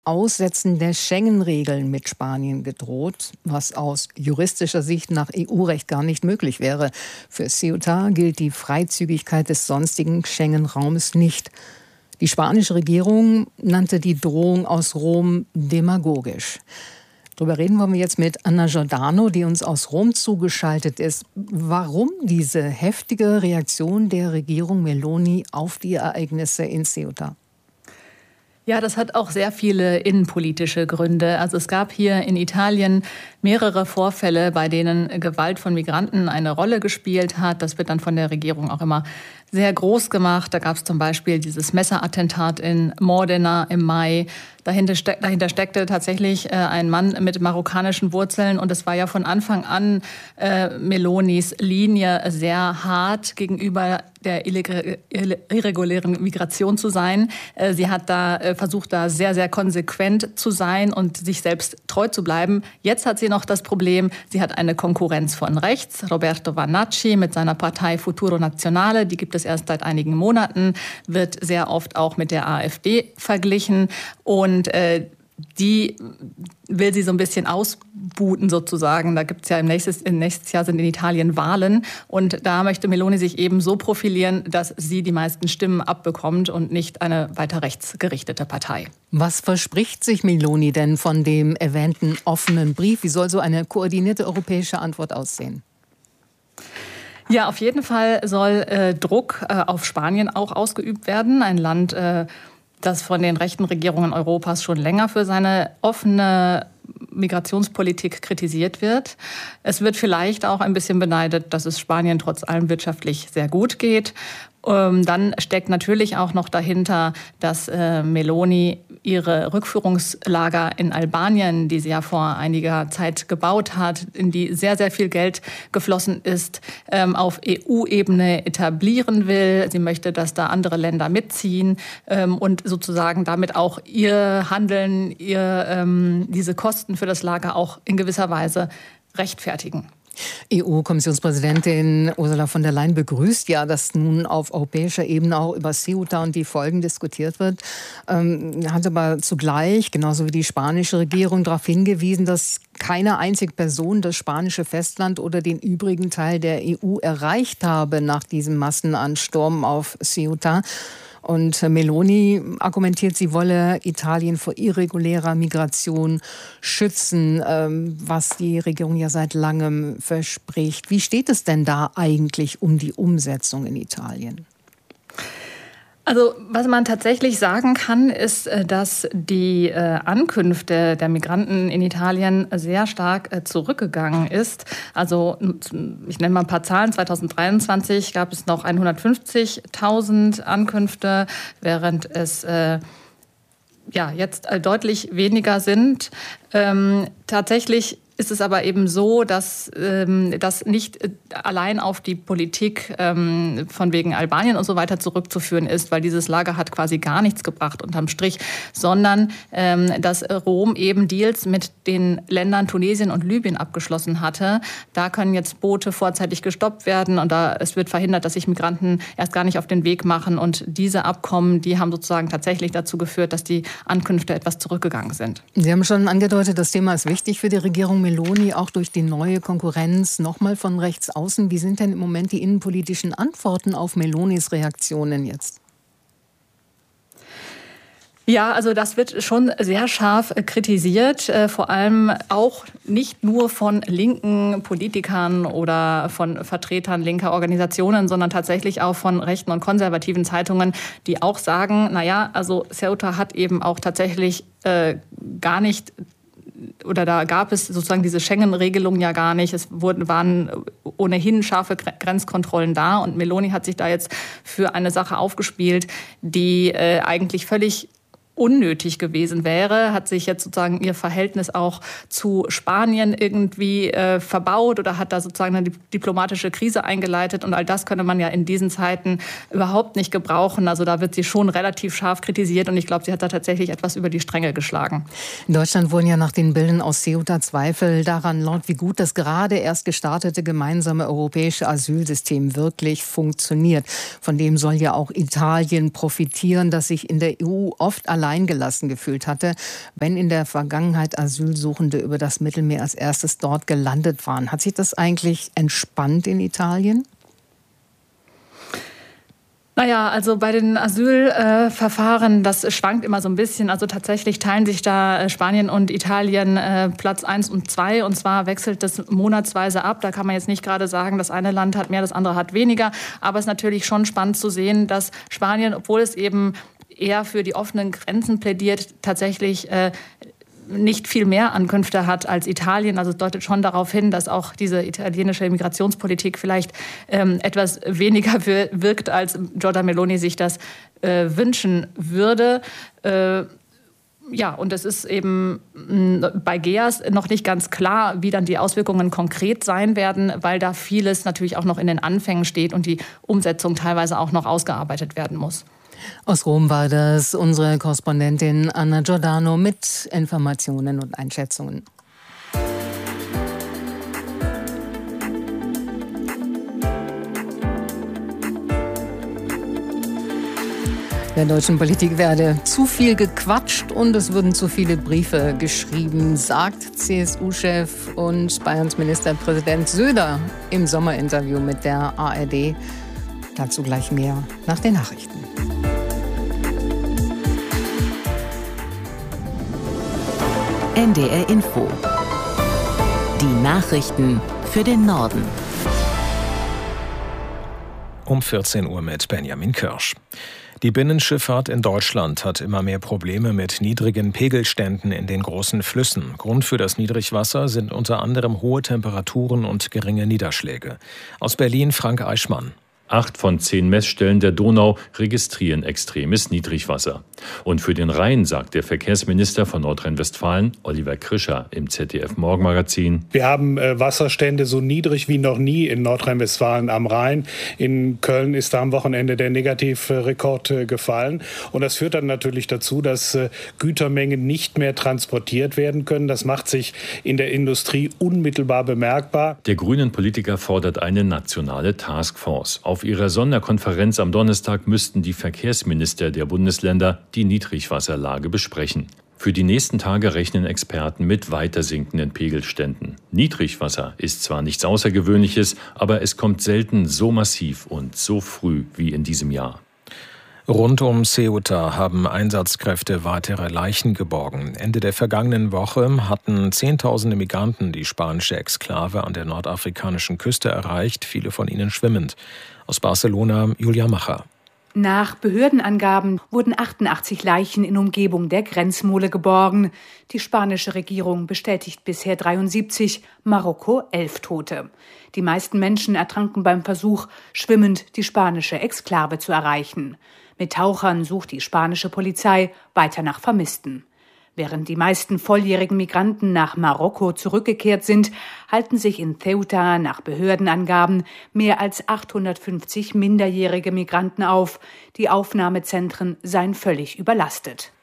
Aussetzen der Schengen-Regeln mit Spanien gedroht, was aus juristischer Sicht nach EU-Recht gar nicht möglich wäre. Für Ceuta gilt die Freizügigkeit des sonstigen Schengen-Raumes nicht. Die spanische Regierung nannte die Drohung aus Rom demagogisch. Darüber reden wollen wir jetzt mit Anna Giordano, die uns aus Rom zugeschaltet ist. Warum diese heftige Reaktion der Regierung Meloni auf die Ereignisse in Ceuta? Ja, das hat auch sehr viele innenpolitische Gründe. Also es gab hier in Italien mehrere Vorfälle, bei denen Gewalt von Migranten eine Rolle gespielt hat. Das wird dann von der Regierung auch immer sehr groß gemacht. Da gab es zum Beispiel dieses Messerattentat in Modena im Mai. Dahinter steckte tatsächlich ein Mann mit marokkanischen Wurzeln. Und es war ja von Anfang an Melonis Linie, sehr hart gegenüber der irregulären Migration zu sein. Sie hat da versucht, da sehr, sehr konsequent zu sein und sich selbst treu zu bleiben. Jetzt hat sie noch das Problem, sie hat eine Konkurrenz von rechts. Roberto Vannacci mit seiner Partei Futuro Nazionale, die gibt es erst seit einigen Monaten, wird sehr oft auch mit der AfD verglichen. Und die will sie so ein bisschen ausbuten sozusagen. Da gibt es ja nächstes Jahr sind in Italien Wahlen. Und da möchte Meloni sich eben so profilieren, dass sie die meisten Stimmen abbekommt und nicht eine weiter rechtsgerichtete Partei. Was verspricht sich Meloni denn von dem erwähnten offenen Brief? Wie soll so eine koordinierte europäische Antwort aussehen? Ja, auf jeden Fall soll Druck auf Spanien auch ausgeübt werden. Ein Land, das von den rechten Regierungen Europas schon länger für seine offene Migrationspolitik kritisiert wird. Es wird vielleicht auch ein bisschen beneidet, dass es Spanien trotz allem wirtschaftlich sehr gut geht. Dann steckt natürlich auch noch dahinter, dass Meloni ihre Rückführungslager in Albanien, die sie ja vor einiger Zeit gebaut hat, in die sehr, sehr viel Geld geflossen ist, auf EU-Ebene etablieren will. Sie möchte, dass da andere Länder mitziehen und sozusagen damit auch ihr Handeln, diese Kosten für das Lager auch in gewisser Weise rechtfertigen. EU-Kommissionspräsidentin Ursula von der Leyen begrüßt ja, dass nun auf europäischer Ebene auch über Ceuta und die Folgen diskutiert wird. Hat aber zugleich, genauso wie die spanische Regierung, darauf hingewiesen, dass keine einzige Person das spanische Festland oder den übrigen Teil der EU erreicht habe nach diesem Massenansturm auf Ceuta. Und Meloni argumentiert, sie wolle Italien vor irregulärer Migration schützen, was die Regierung ja seit langem verspricht. Wie steht es denn da eigentlich um die Umsetzung in Italien? Also was man tatsächlich sagen kann, ist, dass die Ankünfte der Migranten in Italien sehr stark zurückgegangen ist. Also ich nenne mal ein paar Zahlen. 2023 gab es noch 150.000 Ankünfte, während es jetzt deutlich weniger sind. Tatsächlich ist es aber eben so, dass das nicht allein auf die Politik von wegen Albanien und so weiter zurückzuführen ist, weil dieses Lager hat quasi gar nichts gebracht unterm Strich, sondern dass Rom eben Deals mit den Ländern Tunesien und Libyen abgeschlossen hatte. Da können jetzt Boote vorzeitig gestoppt werden und es wird verhindert, dass sich Migranten erst gar nicht auf den Weg machen. Und diese Abkommen, die haben sozusagen tatsächlich dazu geführt, dass die Ankünfte etwas zurückgegangen sind. Sie haben schon angedeutet, das Thema ist wichtig für die Regierung Meloni, auch durch die neue Konkurrenz nochmal von rechts außen. Wie sind denn im Moment die innenpolitischen Antworten auf Melonis Reaktionen jetzt? Ja, also das wird schon sehr scharf kritisiert, vor allem auch nicht nur von linken Politikern oder von Vertretern linker Organisationen, sondern tatsächlich auch von rechten und konservativen Zeitungen, die auch sagen, also Ceuta hat eben auch tatsächlich gar nicht, oder da gab es sozusagen diese Schengen-Regelung ja gar nicht. Es waren ohnehin scharfe Grenzkontrollen da und Meloni hat sich da jetzt für eine Sache aufgespielt, die eigentlich völlig unnötig gewesen wäre, hat sich jetzt sozusagen ihr Verhältnis auch zu Spanien irgendwie verbaut oder hat da sozusagen eine diplomatische Krise eingeleitet. Und all das könne man ja in diesen Zeiten überhaupt nicht gebrauchen. Also da wird sie schon relativ scharf kritisiert und ich glaube, sie hat da tatsächlich etwas über die Stränge geschlagen. In Deutschland wurden ja nach den Bildern aus Ceuta Zweifel daran laut, wie gut das gerade erst gestartete gemeinsame europäische Asylsystem wirklich funktioniert. Von dem soll ja auch Italien profitieren, das sich in der EU oft allein alleingelassen gefühlt hatte, wenn in der Vergangenheit Asylsuchende über das Mittelmeer als erstes dort gelandet waren. Hat sich das eigentlich entspannt in Italien? Naja, also bei den Asylverfahren, das schwankt immer so ein bisschen. Also tatsächlich teilen sich da Spanien und Italien Platz 1 und 2. Und zwar wechselt das monatsweise ab. Da kann man jetzt nicht gerade sagen, das eine Land hat mehr, das andere hat weniger. Aber es ist natürlich schon spannend zu sehen, dass Spanien, obwohl es eben eher für die offenen Grenzen plädiert, tatsächlich nicht viel mehr Ankünfte hat als Italien. Also es deutet schon darauf hin, dass auch diese italienische Migrationspolitik vielleicht etwas weniger wirkt, als Giorgia Meloni sich das wünschen würde. Ja, und es ist eben bei GEAS noch nicht ganz klar, wie dann die Auswirkungen konkret sein werden, weil da vieles natürlich auch noch in den Anfängen steht und die Umsetzung teilweise auch noch ausgearbeitet werden muss. Aus Rom war das unsere Korrespondentin Anna Giordano mit Informationen und Einschätzungen. Der deutschen Politik werde zu viel gequatscht und es würden zu viele Briefe geschrieben, sagt CSU-Chef und Bayerns Ministerpräsident Söder im Sommerinterview mit der ARD. Dazu gleich mehr nach den Nachrichten. NDR Info. Die Nachrichten für den Norden. Um 14 Uhr mit Benjamin Kirsch. Die Binnenschifffahrt in Deutschland hat immer mehr Probleme mit niedrigen Pegelständen in den großen Flüssen. Grund für das Niedrigwasser sind unter anderem hohe Temperaturen und geringe Niederschläge. Aus Berlin Frank Eichmann. 8 von 10 Messstellen der Donau registrieren extremes Niedrigwasser. Und für den Rhein sagt der Verkehrsminister von Nordrhein-Westfalen, Oliver Krischer, im ZDF-Morgenmagazin: Wir haben Wasserstände so niedrig wie noch nie in Nordrhein-Westfalen am Rhein. In Köln ist da am Wochenende der Negativrekord gefallen. Und das führt dann natürlich dazu, dass Gütermengen nicht mehr transportiert werden können. Das macht sich in der Industrie unmittelbar bemerkbar. Der grünen Politiker fordert eine nationale Taskforce. Auf ihrer Sonderkonferenz am Donnerstag müssten die Verkehrsminister der Bundesländer die Niedrigwasserlage besprechen. Für die nächsten Tage rechnen Experten mit weiter sinkenden Pegelständen. Niedrigwasser ist zwar nichts Außergewöhnliches, aber es kommt selten so massiv und so früh wie in diesem Jahr. Rund um Ceuta haben Einsatzkräfte weitere Leichen geborgen. Ende der vergangenen Woche hatten Zehntausende Migranten die spanische Exklave an der nordafrikanischen Küste erreicht, viele von ihnen schwimmend. Aus Barcelona, Julia Macher. Nach Behördenangaben wurden 88 Leichen in Umgebung der Grenzmole geborgen. Die spanische Regierung bestätigt bisher 73, Marokko 11 Tote. Die meisten Menschen ertranken beim Versuch, schwimmend die spanische Exklave zu erreichen. Mit Tauchern sucht die spanische Polizei weiter nach Vermissten. Während die meisten volljährigen Migranten nach Marokko zurückgekehrt sind, halten sich in Ceuta nach Behördenangaben mehr als 850 minderjährige Migranten auf. Die Aufnahmezentren seien völlig überlastet.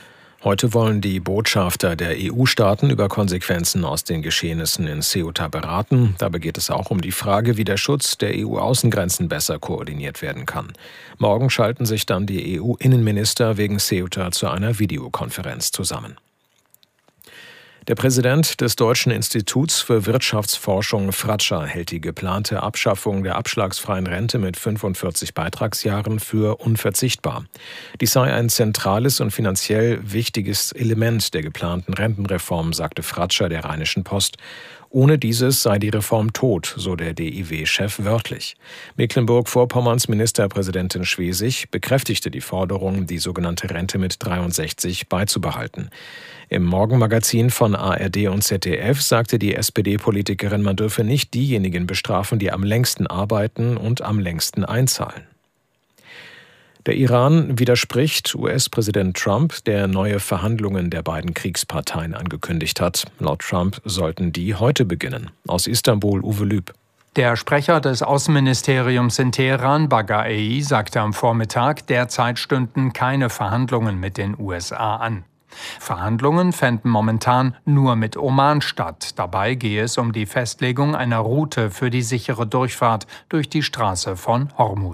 Heute wollen die Botschafter der EU-Staaten über Konsequenzen aus den Geschehnissen in Ceuta beraten. Dabei geht es auch um die Frage, wie der Schutz der EU-Außengrenzen besser koordiniert werden kann. Morgen schalten sich dann die EU-Innenminister wegen Ceuta zu einer Videokonferenz zusammen. Der Präsident des Deutschen Instituts für Wirtschaftsforschung Fratscher hält die geplante Abschaffung der abschlagsfreien Rente mit 45 Beitragsjahren für unverzichtbar. Dies sei ein zentrales und finanziell wichtiges Element der geplanten Rentenreform, sagte Fratscher der Rheinischen Post. Ohne dieses sei die Reform tot, so der DIW-Chef wörtlich. Mecklenburg-Vorpommerns Ministerpräsidentin Schwesig bekräftigte die Forderung, die sogenannte Rente mit 63 beizubehalten. Im Morgenmagazin von ARD und ZDF sagte die SPD-Politikerin, man dürfe nicht diejenigen bestrafen, die am längsten arbeiten und am längsten einzahlen. Der Iran widerspricht US-Präsident Trump, der neue Verhandlungen der beiden Kriegsparteien angekündigt hat. Laut Trump sollten die heute beginnen. Aus Istanbul Uwe Lüb. Der Sprecher des Außenministeriums in Teheran, Baghai, sagte am Vormittag, derzeit stünden keine Verhandlungen mit den USA an. Verhandlungen fänden momentan nur mit Oman statt. Dabei gehe es um die Festlegung einer Route für die sichere Durchfahrt durch die Straße von Hormuz.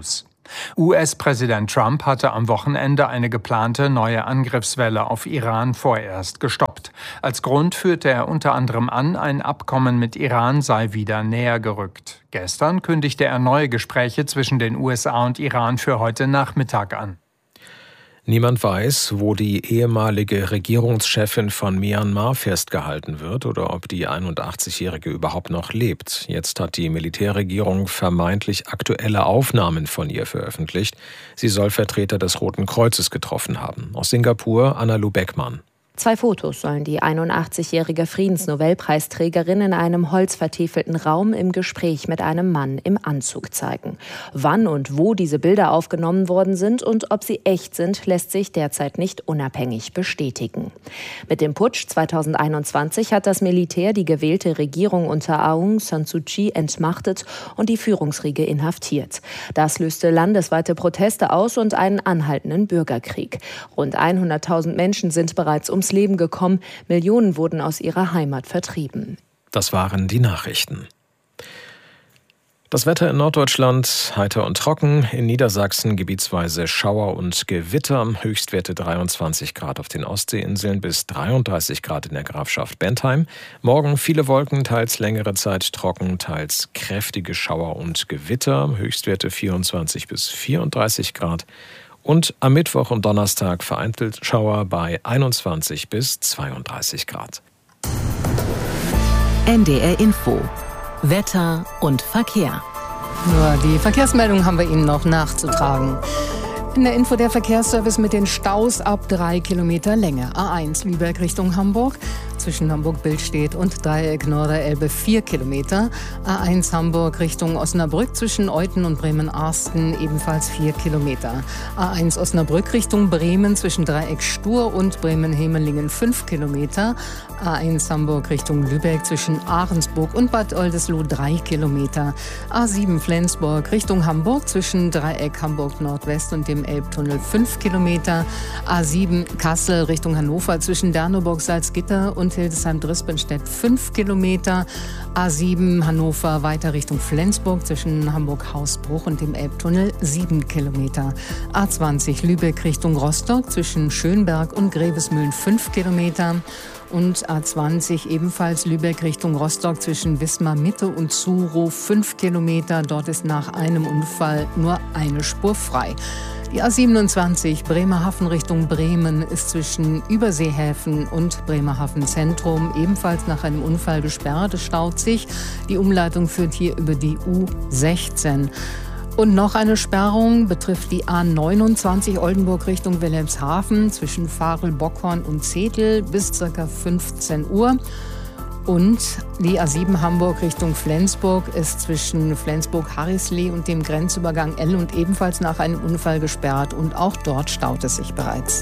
US-Präsident Trump hatte am Wochenende eine geplante neue Angriffswelle auf Iran vorerst gestoppt. Als Grund führte er unter anderem an, ein Abkommen mit Iran sei wieder näher gerückt. Gestern kündigte er neue Gespräche zwischen den USA und Iran für heute Nachmittag an. Niemand weiß, wo die ehemalige Regierungschefin von Myanmar festgehalten wird oder ob die 81-Jährige überhaupt noch lebt. Jetzt hat die Militärregierung vermeintlich aktuelle Aufnahmen von ihr veröffentlicht. Sie soll Vertreter des Roten Kreuzes getroffen haben. Aus Singapur, Anna-Lu Beckmann. 2 Fotos sollen die 81-jährige Friedensnobelpreisträgerin in einem holzvertäfelten Raum im Gespräch mit einem Mann im Anzug zeigen. Wann und wo diese Bilder aufgenommen worden sind und ob sie echt sind, lässt sich derzeit nicht unabhängig bestätigen. Mit dem Putsch 2021 hat das Militär die gewählte Regierung unter Aung San Suu Kyi entmachtet und die Führungsriege inhaftiert. Das löste landesweite Proteste aus und einen anhaltenden Bürgerkrieg. Rund 100.000 Menschen sind bereits ums Leben gekommen. Millionen wurden aus ihrer Heimat vertrieben. Das waren die Nachrichten. Das Wetter in Norddeutschland heiter und trocken, in Niedersachsen gebietsweise Schauer und Gewitter, Höchstwerte 23 Grad auf den Ostseeinseln bis 33 Grad in der Grafschaft Bentheim. Morgen viele Wolken, teils längere Zeit trocken, teils kräftige Schauer und Gewitter, Höchstwerte 24 bis 34 Grad. Und am Mittwoch und Donnerstag vereinzelt Schauer bei 21 bis 32 Grad. NDR Info. Wetter und Verkehr. Nur die Verkehrsmeldung haben wir Ihnen noch nachzutragen. In der Info der Verkehrsservice mit den Staus ab 3 Kilometer Länge. A1 Lübeck Richtung Hamburg. Zwischen Hamburg-Billstedt und Dreieck Norderelbe 4 Kilometer. A1 Hamburg Richtung Osnabrück zwischen Euthen und Bremen-Arsten ebenfalls 4 Kilometer. A1 Osnabrück Richtung Bremen zwischen Dreieck Stur und Bremen-Hemelingen 5 Kilometer. A1 Hamburg Richtung Lübeck zwischen Ahrensburg und Bad Oldesloe 3 Kilometer. A7 Flensburg Richtung Hamburg zwischen Dreieck Hamburg Nordwest und dem Elbtunnel 5 Kilometer. A7 Kassel Richtung Hannover zwischen Derneburg, Salzgitter und Hildesheim-Drispenstedt 5 Kilometer. A7 Hannover weiter Richtung Flensburg zwischen Hamburg-Hausbruch und dem Elbtunnel 7 Kilometer. A20 Lübeck Richtung Rostock zwischen Schönberg und Grevesmühlen 5 Kilometer. Und A20 ebenfalls Lübeck Richtung Rostock zwischen Wismar Mitte und Zuro 5 Kilometer. Dort ist nach einem Unfall nur eine Spur frei. Die A27 Bremerhaven Richtung Bremen ist zwischen Überseehäfen und Bremerhaven Zentrum ebenfalls nach einem Unfall gesperrt. Es staut sich. Die Umleitung führt hier über die U16. Und noch eine Sperrung betrifft die A29 Oldenburg Richtung Wilhelmshaven zwischen Farel-Bockhorn und Zetel bis ca. 15 Uhr. Und die A7 Hamburg Richtung Flensburg ist zwischen Flensburg-Harrislee und dem Grenzübergang L und ebenfalls nach einem Unfall gesperrt. Und auch dort staut es sich bereits.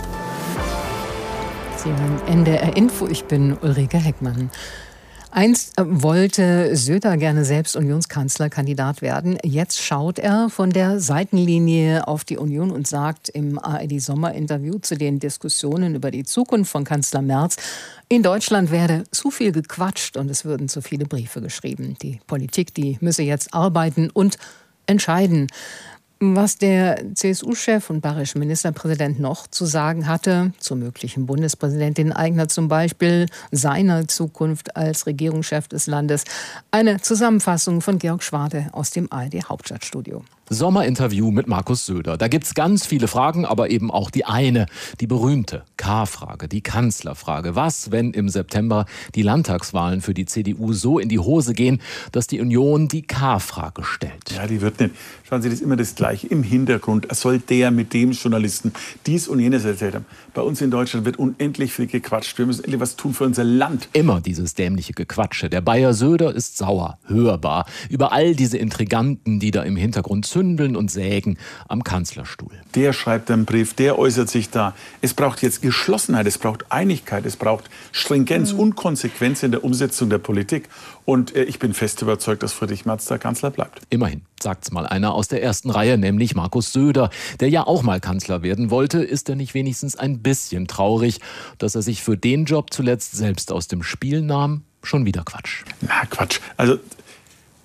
Sie hören NDR Info, ich bin Ulrike Heckmann. Einst wollte Söder gerne selbst Unionskanzlerkandidat werden. Jetzt schaut er von der Seitenlinie auf die Union und sagt im ARD-Sommerinterview zu den Diskussionen über die Zukunft von Kanzler Merz, in Deutschland werde zu viel gequatscht und es würden zu viele Briefe geschrieben. Die Politik, die müsse jetzt arbeiten und entscheiden. Was der CSU-Chef und bayerische Ministerpräsident noch zu sagen hatte, zur möglichen Bundespräsidentin Aigner zum Beispiel, seiner Zukunft als Regierungschef des Landes. Eine Zusammenfassung von Georg Schwade aus dem ARD-Hauptstadtstudio. Sommerinterview mit Markus Söder. Da gibt's ganz viele Fragen, aber eben auch die eine, die berühmte K-Frage, die Kanzlerfrage. Was, wenn im September die Landtagswahlen für die CDU so in die Hose gehen, dass die Union die K-Frage stellt? Ja, die wird nicht. Schauen Sie, das ist immer das Gleiche. Im Hintergrund soll der mit dem Journalisten dies und jenes erzählt haben. Bei uns in Deutschland wird unendlich viel gequatscht. Wir müssen endlich was tun für unser Land. Immer dieses dämliche Gequatsche. Der Bayer Söder ist sauer, hörbar, über all diese Intriganten, die da im Hintergrund zündeln und sägen am Kanzlerstuhl. Der schreibt einen Brief, der äußert sich da. Es braucht jetzt Geschlossenheit, es braucht Einigkeit, es braucht Stringenz und Konsequenz in der Umsetzung der Politik. Und ich bin fest überzeugt, dass Friedrich Merz der Kanzler bleibt. Immerhin, sagt's mal einer aus der ersten Reihe, nämlich Markus Söder. Der ja auch mal Kanzler werden wollte, ist er nicht wenigstens ein bisschen traurig, dass er sich für den Job zuletzt selbst aus dem Spiel nahm? Schon wieder Quatsch. Na, Quatsch. Also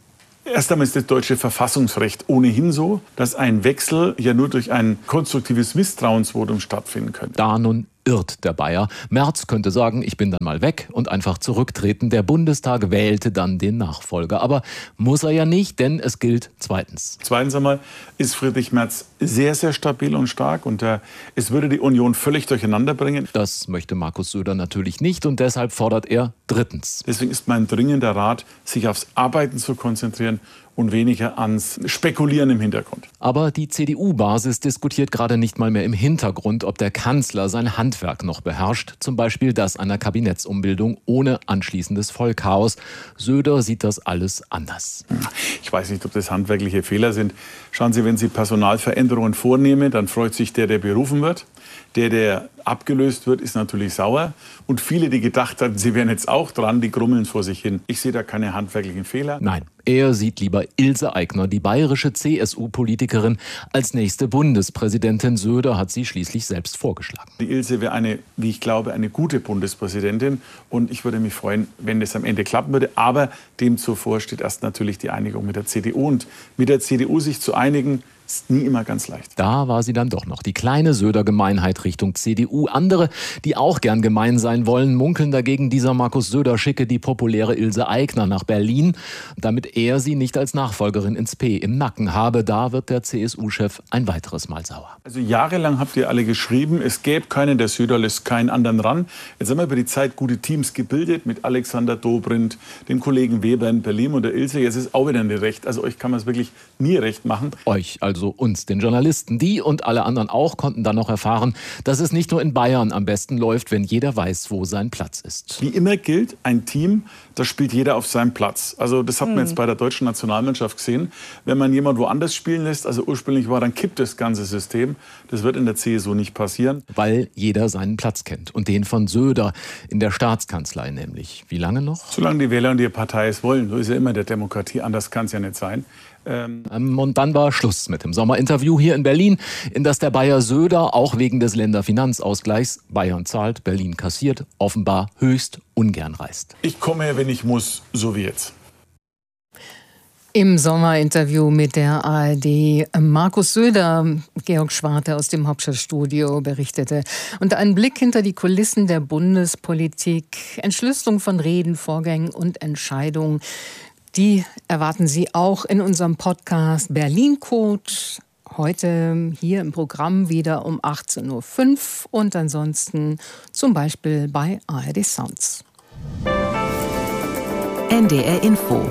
Erst einmal ist das deutsche Verfassungsrecht ohnehin so, dass ein Wechsel ja nur durch ein konstruktives Misstrauensvotum stattfinden könnte. Da nun irrt der Bayer. Merz könnte sagen, ich bin dann mal weg und einfach zurücktreten. Der Bundestag wählte dann den Nachfolger. Aber muss er ja nicht, denn es gilt zweitens. Zweitens einmal ist Friedrich Merz sehr, sehr stabil und stark und es würde die Union völlig durcheinander bringen. Das möchte Markus Söder natürlich nicht und deshalb fordert er drittens. Deswegen ist mein dringender Rat, sich aufs Arbeiten zu konzentrieren und weniger ans Spekulieren im Hintergrund. Aber die CDU-Basis diskutiert gerade nicht mal mehr im Hintergrund, ob der Kanzler sein Handwerk noch beherrscht. Zum Beispiel das einer Kabinettsumbildung ohne anschließendes Vollchaos. Söder sieht das alles anders. Ich weiß nicht, ob das handwerkliche Fehler sind. Schauen Sie, wenn Sie Personalveränderungen vornehmen, dann freut sich der berufen wird. Der abgelöst wird, ist natürlich sauer. Und viele, die gedacht hatten, sie wären jetzt auch dran, die grummeln vor sich hin. Ich sehe da keine handwerklichen Fehler. Nein, er sieht lieber Ilse Aigner, die bayerische CSU-Politikerin, als nächste Bundespräsidentin. Söder hat sie schließlich selbst vorgeschlagen. Die Ilse wäre wie ich glaube, eine gute Bundespräsidentin. Und ich würde mich freuen, wenn das am Ende klappen würde. Aber dem zuvor steht erst natürlich die Einigung mit der CDU. Und mit der CDU sich zu einigen, ist nie immer ganz leicht. Da war sie dann doch noch, die kleine Söder-Gemeinheit Richtung CDU. Andere, die auch gern gemein sein wollen, munkeln dagegen, dieser Markus Söder schicke die populäre Ilse Aigner nach Berlin, damit er sie nicht als Nachfolgerin ins P im Nacken habe. Da wird der CSU-Chef ein weiteres Mal sauer. Also jahrelang habt ihr alle geschrieben, es gäbe keinen, der Söder lässt keinen anderen ran. Jetzt haben wir über die Zeit gute Teams gebildet mit Alexander Dobrindt, dem Kollegen Weber in Berlin und der Ilse. Jetzt ist auch wieder eine Recht. Also euch kann man es wirklich nie recht machen. Euch, also uns, den Journalisten. Die und alle anderen auch konnten dann noch erfahren, dass es nicht nur in Bayern am besten läuft, wenn jeder weiß, wo sein Platz ist. Wie immer gilt, ein Team, da spielt jeder auf seinem Platz. Also das hat man jetzt bei der deutschen Nationalmannschaft gesehen. Wenn man jemand woanders spielen lässt, also ursprünglich war, dann kippt das ganze System. Das wird in der CSU nicht passieren. Weil jeder seinen Platz kennt. Und den von Söder in der Staatskanzlei nämlich. Wie lange noch? Solange die Wähler und die Partei es wollen. So ist ja immer der Demokratie. Anders kann es ja nicht sein. Und dann war Schluss mit dem Sommerinterview hier in Berlin, in das der Bayer Söder auch wegen des Länderfinanzausgleichs, Bayern zahlt, Berlin kassiert, offenbar höchst ungern reist. Ich komme, wenn ich muss, so wie jetzt. Im Sommerinterview mit der ARD Markus Söder, Georg Schwarte aus dem Hauptstadtstudio berichtete. Und ein Blick hinter die Kulissen der Bundespolitik, Entschlüsselung von Reden, Vorgängen und Entscheidungen, die erwarten Sie auch in unserem Podcast Berlin Code. Heute hier im Programm wieder um 18.05 Uhr und ansonsten zum Beispiel bei ARD Sounds. NDR Info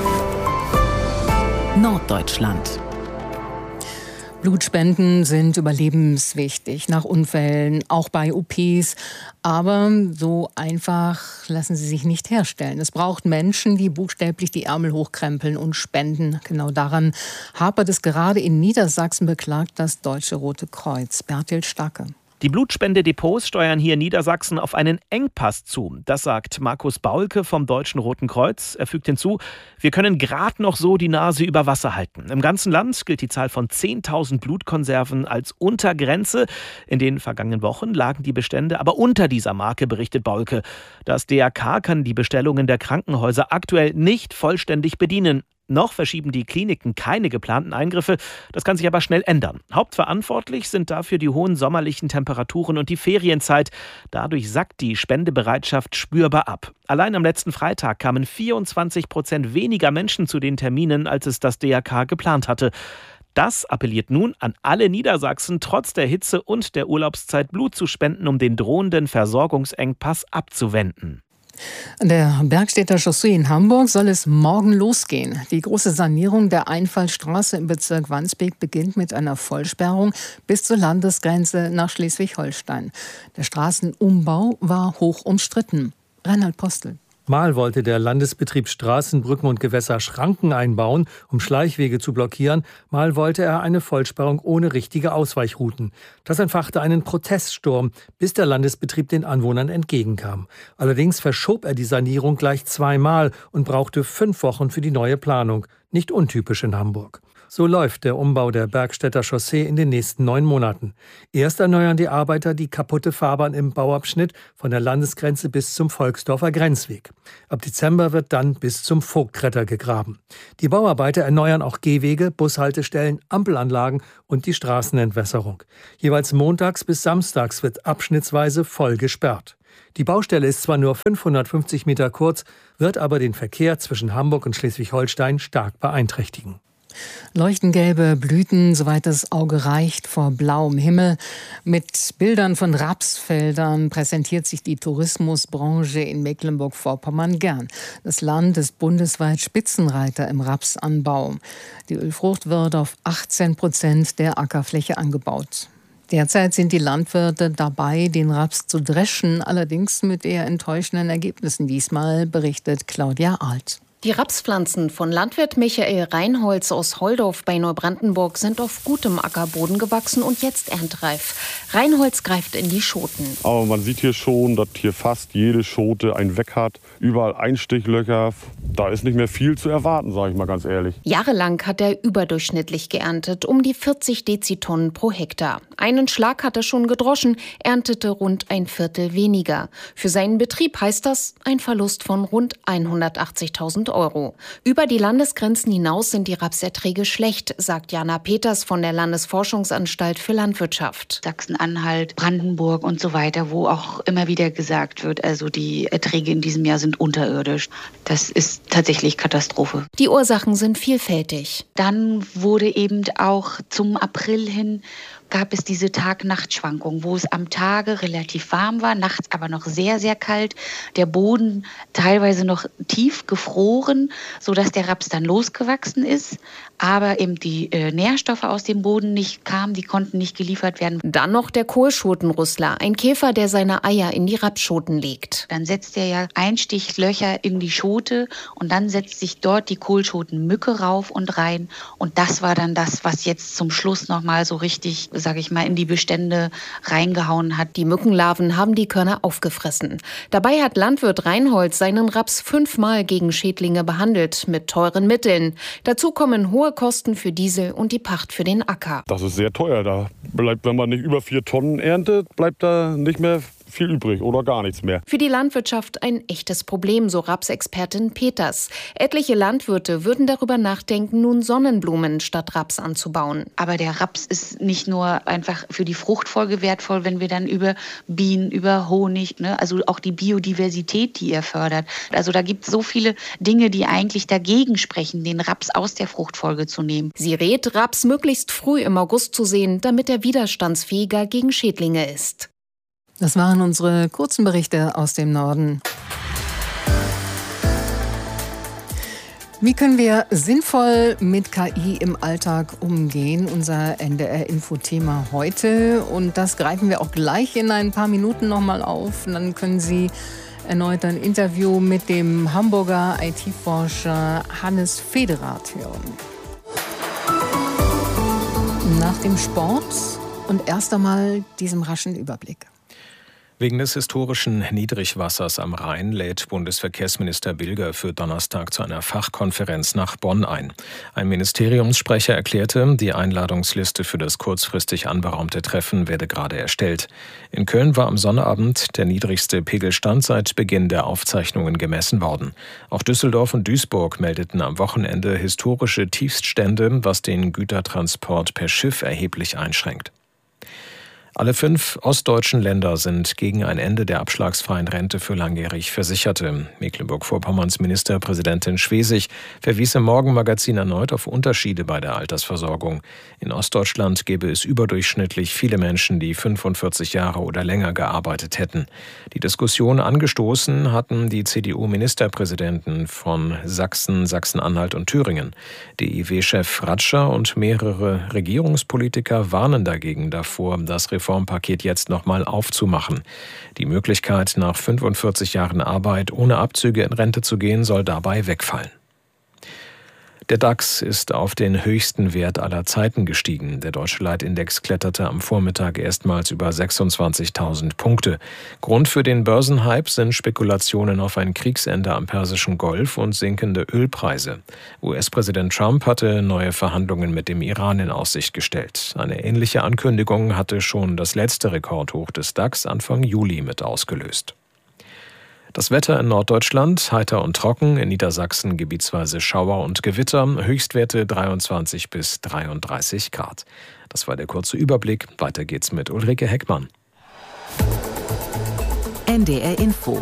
Norddeutschland. Blutspenden sind überlebenswichtig nach Unfällen, auch bei OPs. Aber so einfach lassen sie sich nicht herstellen. Es braucht Menschen, die buchstäblich die Ärmel hochkrempeln und spenden. Genau daran hapert es gerade in Niedersachsen, beklagt das Deutsche Rote Kreuz. Bertil Stacke. Die Blutspende-Depots steuern hier in Niedersachsen auf einen Engpass zu. Das sagt Markus Baulke vom Deutschen Roten Kreuz. Er fügt hinzu, wir können gerade noch so die Nase über Wasser halten. Im ganzen Land gilt die Zahl von 10.000 Blutkonserven als Untergrenze. In den vergangenen Wochen lagen die Bestände aber unter dieser Marke, berichtet Baulke. Das DRK kann die Bestellungen der Krankenhäuser aktuell nicht vollständig bedienen. Noch verschieben die Kliniken keine geplanten Eingriffe. Das kann sich aber schnell ändern. Hauptverantwortlich sind dafür die hohen sommerlichen Temperaturen und die Ferienzeit. Dadurch sackt die Spendebereitschaft spürbar ab. Allein am letzten Freitag kamen 24% weniger Menschen zu den Terminen, als es das DRK geplant hatte. Das appelliert nun an alle Niedersachsen, trotz der Hitze und der Urlaubszeit Blut zu spenden, um den drohenden Versorgungsengpass abzuwenden. An der Bergstedter Chaussee in Hamburg soll es morgen losgehen. Die große Sanierung der Einfallstraße im Bezirk Wandsbek beginnt mit einer Vollsperrung bis zur Landesgrenze nach Schleswig-Holstein. Der Straßenumbau war hoch umstritten. Reinhard Postel. Mal wollte der Landesbetrieb Straßen, Brücken und Gewässer Schranken einbauen, um Schleichwege zu blockieren. Mal wollte er eine Vollsperrung ohne richtige Ausweichrouten. Das entfachte einen Proteststurm, bis der Landesbetrieb den Anwohnern entgegenkam. Allerdings verschob er die Sanierung gleich zweimal und brauchte 5 Wochen für die neue Planung. Nicht untypisch in Hamburg. So läuft der Umbau der Bergstädter Chaussee in den nächsten 9 Monaten. Erst erneuern die Arbeiter die kaputte Fahrbahn im Bauabschnitt von der Landesgrenze bis zum Volksdorfer Grenzweg. Ab Dezember wird dann bis zum Vogtretter gegraben. Die Bauarbeiter erneuern auch Gehwege, Bushaltestellen, Ampelanlagen und die Straßenentwässerung. Jeweils montags bis samstags wird abschnittsweise voll gesperrt. Die Baustelle ist zwar nur 550 Meter kurz, wird aber den Verkehr zwischen Hamburg und Schleswig-Holstein stark beeinträchtigen. Leuchtengelbe Blüten, soweit das Auge reicht, vor blauem Himmel. Mit Bildern von Rapsfeldern präsentiert sich die Tourismusbranche in Mecklenburg-Vorpommern gern. Das Land ist bundesweit Spitzenreiter im Rapsanbau. Die Ölfrucht wird auf 18% der Ackerfläche angebaut. Derzeit sind die Landwirte dabei, den Raps zu dreschen, allerdings mit eher enttäuschenden Ergebnissen. Diesmal berichtet Claudia Alt. Die Rapspflanzen von Landwirt Michael Reinholz aus Holdorf bei Neubrandenburg sind auf gutem Ackerboden gewachsen und jetzt erntereif. Reinholz greift in die Schoten. Aber man sieht hier schon, dass hier fast jede Schote ein Weg hat. Überall Einstichlöcher. Da ist nicht mehr viel zu erwarten, sage ich mal ganz ehrlich. Jahrelang hat er überdurchschnittlich geerntet, um die 40 Dezitonnen pro Hektar. Einen Schlag hat er schon gedroschen, erntete rund ein Viertel weniger. Für seinen Betrieb heißt das ein Verlust von rund 180.000 Euro. Über die Landesgrenzen hinaus sind die Rapserträge schlecht, sagt Jana Peters von der Landesforschungsanstalt für Landwirtschaft. Sachsen-Anhalt, Brandenburg und so weiter, wo auch immer wieder gesagt wird, also die Erträge in diesem Jahr sind unterirdisch. Das ist tatsächlich Katastrophe. Die Ursachen sind vielfältig. Dann wurde eben auch zum April hin gab es diese Tag-Nacht-Schwankung, wo es am Tage relativ warm war, nachts aber noch sehr, sehr kalt. Der Boden teilweise noch tief gefroren, sodass der Raps dann losgewachsen ist. Aber eben die Nährstoffe aus dem Boden nicht kamen, die konnten nicht geliefert werden. Dann noch der Kohlschotenrüssler, ein Käfer, der seine Eier in die Rapsschoten legt. Dann setzt er ja Einstichlöcher in die Schote und dann setzt sich dort die Kohlschotenmücke rauf und rein. Und das war dann das, was jetzt zum Schluss nochmal so richtig, sage ich mal, in die Bestände reingehauen hat. Die Mückenlarven haben die Körner aufgefressen. Dabei hat Landwirt Reinholz seinen Raps 5-mal gegen Schädlinge behandelt, mit teuren Mitteln. Dazu kommen hohe Kosten für Diesel und die Pacht für den Acker. Das ist sehr teuer. Da bleibt, wenn man nicht über 4 Tonnen erntet, bleibt da nicht mehr viel übrig oder gar nichts mehr. Für die Landwirtschaft ein echtes Problem, so Rapsexpertin Peters. Etliche Landwirte würden darüber nachdenken, nun Sonnenblumen statt Raps anzubauen. Aber der Raps ist nicht nur einfach für die Fruchtfolge wertvoll, wenn wir dann über Bienen, über Honig, also auch die Biodiversität, die er fördert. Also da gibt es so viele Dinge, die eigentlich dagegen sprechen, den Raps aus der Fruchtfolge zu nehmen. Sie rät, Raps möglichst früh im August zu säen, damit er widerstandsfähiger gegen Schädlinge ist. Das waren unsere kurzen Berichte aus dem Norden. Wie können wir sinnvoll mit KI im Alltag umgehen? Unser NDR-Info-Thema heute. Und das greifen wir auch gleich in ein paar Minuten nochmal auf. Und dann können Sie erneut ein Interview mit dem Hamburger IT-Forscher Hannes Federath hören. Nach dem Sport und erst einmal diesem raschen Überblick. Wegen des historischen Niedrigwassers am Rhein lädt Bundesverkehrsminister Bilger für Donnerstag zu einer Fachkonferenz nach Bonn ein. Ein Ministeriumssprecher erklärte, die Einladungsliste für das kurzfristig anberaumte Treffen werde gerade erstellt. In Köln war am Sonnabend der niedrigste Pegelstand seit Beginn der Aufzeichnungen gemessen worden. Auch Düsseldorf und Duisburg meldeten am Wochenende historische Tiefststände, was den Gütertransport per Schiff erheblich einschränkt. Alle 5 ostdeutschen Länder sind gegen ein Ende der abschlagsfreien Rente für langjährig Versicherte. Mecklenburg-Vorpommerns Ministerpräsidentin Schwesig verwies im Morgenmagazin erneut auf Unterschiede bei der Altersversorgung. In Ostdeutschland gäbe es überdurchschnittlich viele Menschen, die 45 Jahre oder länger gearbeitet hätten. Die Diskussion angestoßen hatten die CDU-Ministerpräsidenten von Sachsen, Sachsen-Anhalt und Thüringen. DIW-Chef Ratscher und mehrere Regierungspolitiker warnen dagegen davor, das Reformpaket jetzt nochmal aufzumachen. Die Möglichkeit, nach 45 Jahren Arbeit ohne Abzüge in Rente zu gehen, soll dabei wegfallen. Der DAX ist auf den höchsten Wert aller Zeiten gestiegen. Der deutsche Leitindex kletterte am Vormittag erstmals über 26.000 Punkte. Grund für den Börsenhype sind Spekulationen auf ein Kriegsende am Persischen Golf und sinkende Ölpreise. US-Präsident Trump hatte neue Verhandlungen mit dem Iran in Aussicht gestellt. Eine ähnliche Ankündigung hatte schon das letzte Rekordhoch des DAX Anfang Juli mit ausgelöst. Das Wetter in Norddeutschland heiter und trocken, in Niedersachsen gebietsweise Schauer und Gewitter, Höchstwerte 23 bis 33 Grad. Das war der kurze Überblick. Weiter geht's mit Ulrike Heckmann. NDR Info.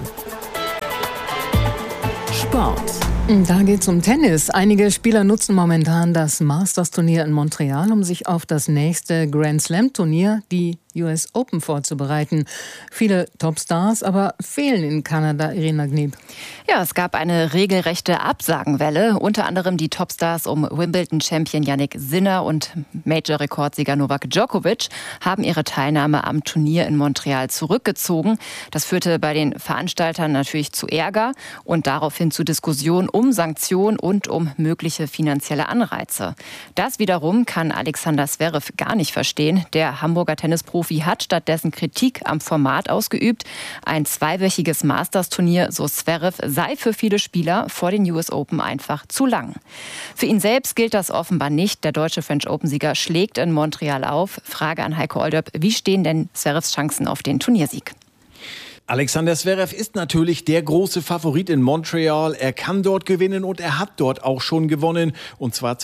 Sport. Da geht's um Tennis. Einige Spieler nutzen momentan das Masters-Turnier in Montreal, um sich auf das nächste Grand-Slam-Turnier, die US Open, vorzubereiten. Viele Topstars aber fehlen in Kanada, Irina Gneb. Ja, es gab eine regelrechte Absagenwelle. Unter anderem die Topstars um Wimbledon-Champion Jannik Sinner und Major-Rekordsieger Novak Djokovic haben ihre Teilnahme am Turnier in Montreal zurückgezogen. Das führte bei den Veranstaltern natürlich zu Ärger und daraufhin zu Diskussionen um Sanktionen und um mögliche finanzielle Anreize. Das wiederum kann Alexander Zverev gar nicht verstehen. Der Hamburger Tennisprofi hat stattdessen Kritik am Format ausgeübt. Ein zweiwöchiges Masters-Turnier, so Zverev, sei für viele Spieler vor den US Open einfach zu lang. Für ihn selbst gilt das offenbar nicht. Der deutsche French Open-Sieger schlägt in Montreal auf. Frage an Heiko Olderb, wie stehen denn Zverevs Chancen auf den Turniersieg? Alexander Zverev ist natürlich der große Favorit in Montreal. Er kann dort gewinnen und er hat dort auch schon gewonnen. Und zwar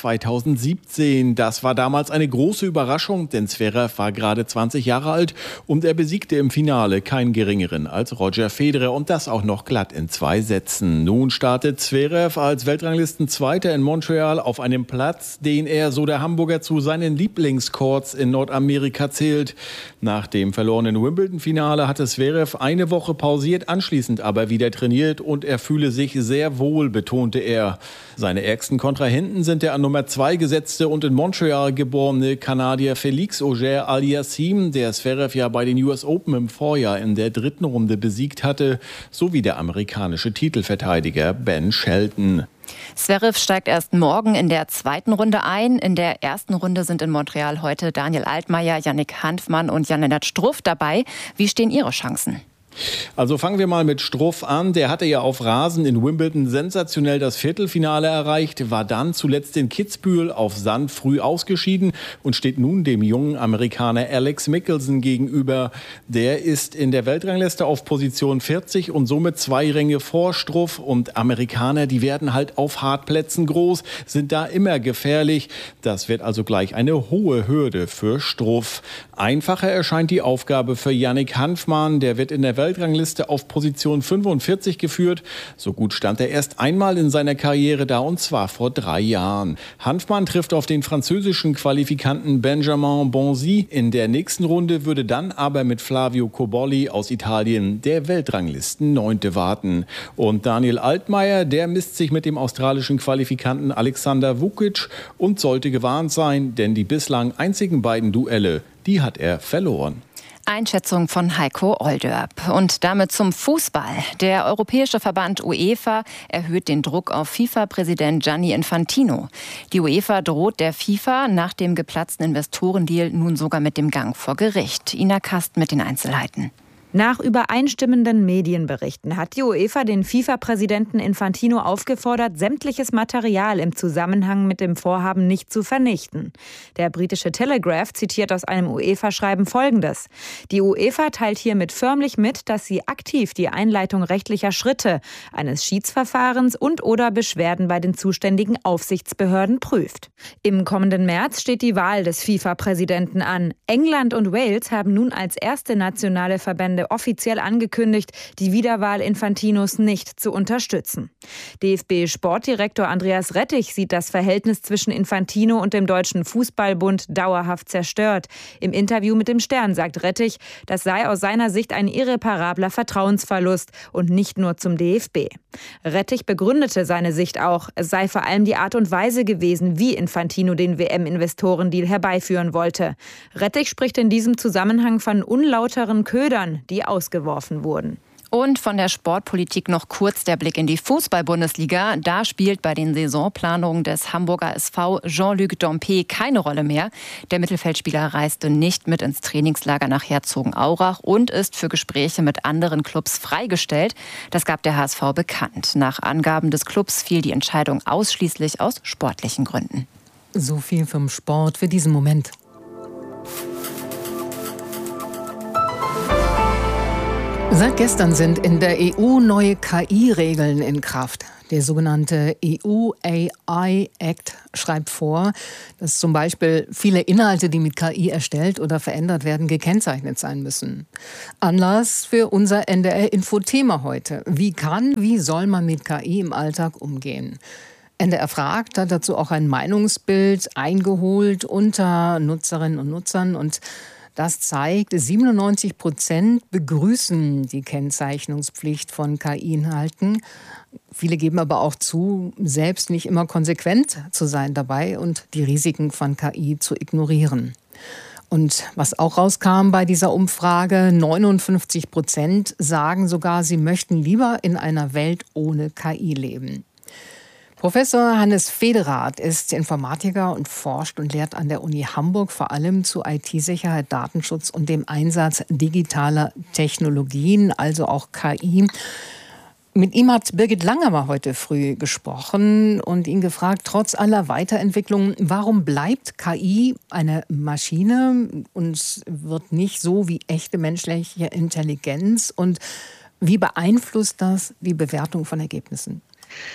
2017. Das war damals eine große Überraschung, denn Zverev war gerade 20 Jahre alt und er besiegte im Finale keinen geringeren als Roger Federer und das auch noch glatt in 2 Sätzen. Nun startet Zverev als Weltranglistenzweiter in Montreal auf einem Platz, den er, so der Hamburger, zu seinen Lieblingscourts in Nordamerika zählt. Nach dem verlorenen Wimbledon-Finale hatte Zverev eine Woche pausiert, anschließend aber wieder trainiert und er fühle sich sehr wohl, betonte er. Seine ärgsten Kontrahenten sind der an Nummer 2 gesetzte und in Montreal geborene Kanadier Félix Auger-Aliassime, der Zverev ja bei den US Open im Vorjahr in der 3. Runde besiegt hatte, sowie der amerikanische Titelverteidiger Ben Shelton. Zverev steigt erst morgen in der 2. Runde ein. In der 1. Runde sind in Montreal heute Daniel Altmaier, Yannick Hanfmann und Jan-Lennart Struff dabei. Wie stehen Ihre Chancen? Also fangen wir mal mit Struff an. Der hatte ja auf Rasen in Wimbledon sensationell das Viertelfinale erreicht, war dann zuletzt in Kitzbühel auf Sand früh ausgeschieden und steht nun dem jungen Amerikaner Alex Mickelson gegenüber. Der ist in der Weltrangliste auf Position 40 und somit 2 Ränge vor Struff. Und Amerikaner, die werden halt auf Hartplätzen groß, sind da immer gefährlich. Das wird also gleich eine hohe Hürde für Struff. Einfacher erscheint die Aufgabe für Yannick Hanfmann. Der wird in der Weltrangliste auf Position 45 geführt. So gut stand er erst einmal in seiner Karriere da und zwar vor 3 Jahren. Hanfmann trifft auf den französischen Qualifikanten Benjamin Bonzi. In der nächsten Runde würde dann aber mit Flavio Cobolli aus Italien der Weltranglisten 9. warten. Und Daniel Altmaier, der misst sich mit dem australischen Qualifikanten Alexander Vukic und sollte gewarnt sein, denn die bislang einzigen beiden Duelle, die hat er verloren. Einschätzung von Heiko Olderb. Und damit zum Fußball. Der Europäische Verband UEFA erhöht den Druck auf FIFA-Präsident Gianni Infantino. Die UEFA droht der FIFA nach dem geplatzten Investorendeal nun sogar mit dem Gang vor Gericht. Ina Kast mit den Einzelheiten. Nach übereinstimmenden Medienberichten hat die UEFA den FIFA-Präsidenten Infantino aufgefordert, sämtliches Material im Zusammenhang mit dem Vorhaben nicht zu vernichten. Der britische Telegraph zitiert aus einem UEFA-Schreiben Folgendes: Die UEFA teilt hiermit förmlich mit, dass sie aktiv die Einleitung rechtlicher Schritte, eines Schiedsverfahrens und/oder Beschwerden bei den zuständigen Aufsichtsbehörden prüft. Im kommenden März steht die Wahl des FIFA-Präsidenten an. England und Wales haben nun als erste nationale Verbände offiziell angekündigt, die Wiederwahl Infantinos nicht zu unterstützen. DFB-Sportdirektor Andreas Rettich sieht das Verhältnis zwischen Infantino und dem Deutschen Fußballbund dauerhaft zerstört. Im Interview mit dem Stern sagt Rettich, das sei aus seiner Sicht ein irreparabler Vertrauensverlust und nicht nur zum DFB. Rettich begründete seine Sicht auch, es sei vor allem die Art und Weise gewesen, wie Infantino den WM-Investorendeal herbeiführen wollte. Rettich spricht in diesem Zusammenhang von unlauteren Ködern, die ausgeworfen wurden. Und von der Sportpolitik noch kurz der Blick in die Fußball-Bundesliga. Da spielt bei den Saisonplanungen des Hamburger SV Jean-Luc Dompe keine Rolle mehr. Der Mittelfeldspieler reiste nicht mit ins Trainingslager nach Herzogenaurach und ist für Gespräche mit anderen Clubs freigestellt. Das gab der HSV bekannt. Nach Angaben des Clubs fiel die Entscheidung ausschließlich aus sportlichen Gründen. So viel vom Sport für diesen Moment. Seit gestern sind in der EU neue KI-Regeln in Kraft. Der sogenannte EU AI Act schreibt vor, dass zum Beispiel viele Inhalte, die mit KI erstellt oder verändert werden, gekennzeichnet sein müssen. Anlass für unser NDR-Info-Thema heute. Wie soll man mit KI im Alltag umgehen? NDR fragt hat dazu auch ein Meinungsbild eingeholt unter Nutzerinnen und Nutzern und das zeigt, 97% begrüßen die Kennzeichnungspflicht von KI-Inhalten. Viele geben aber auch zu, selbst nicht immer konsequent zu sein dabei und die Risiken von KI zu ignorieren. Und was auch rauskam bei dieser Umfrage, 59% sagen sogar, sie möchten lieber in einer Welt ohne KI leben. Professor Hannes Federath ist Informatiker und forscht und lehrt an der Uni Hamburg vor allem zu IT-Sicherheit, Datenschutz und dem Einsatz digitaler Technologien, also auch KI. Mit ihm hat Birgit Langermer heute früh gesprochen und ihn gefragt, trotz aller Weiterentwicklungen, warum bleibt KI eine Maschine und wird nicht so wie echte menschliche Intelligenz? Und wie beeinflusst das die Bewertung von Ergebnissen?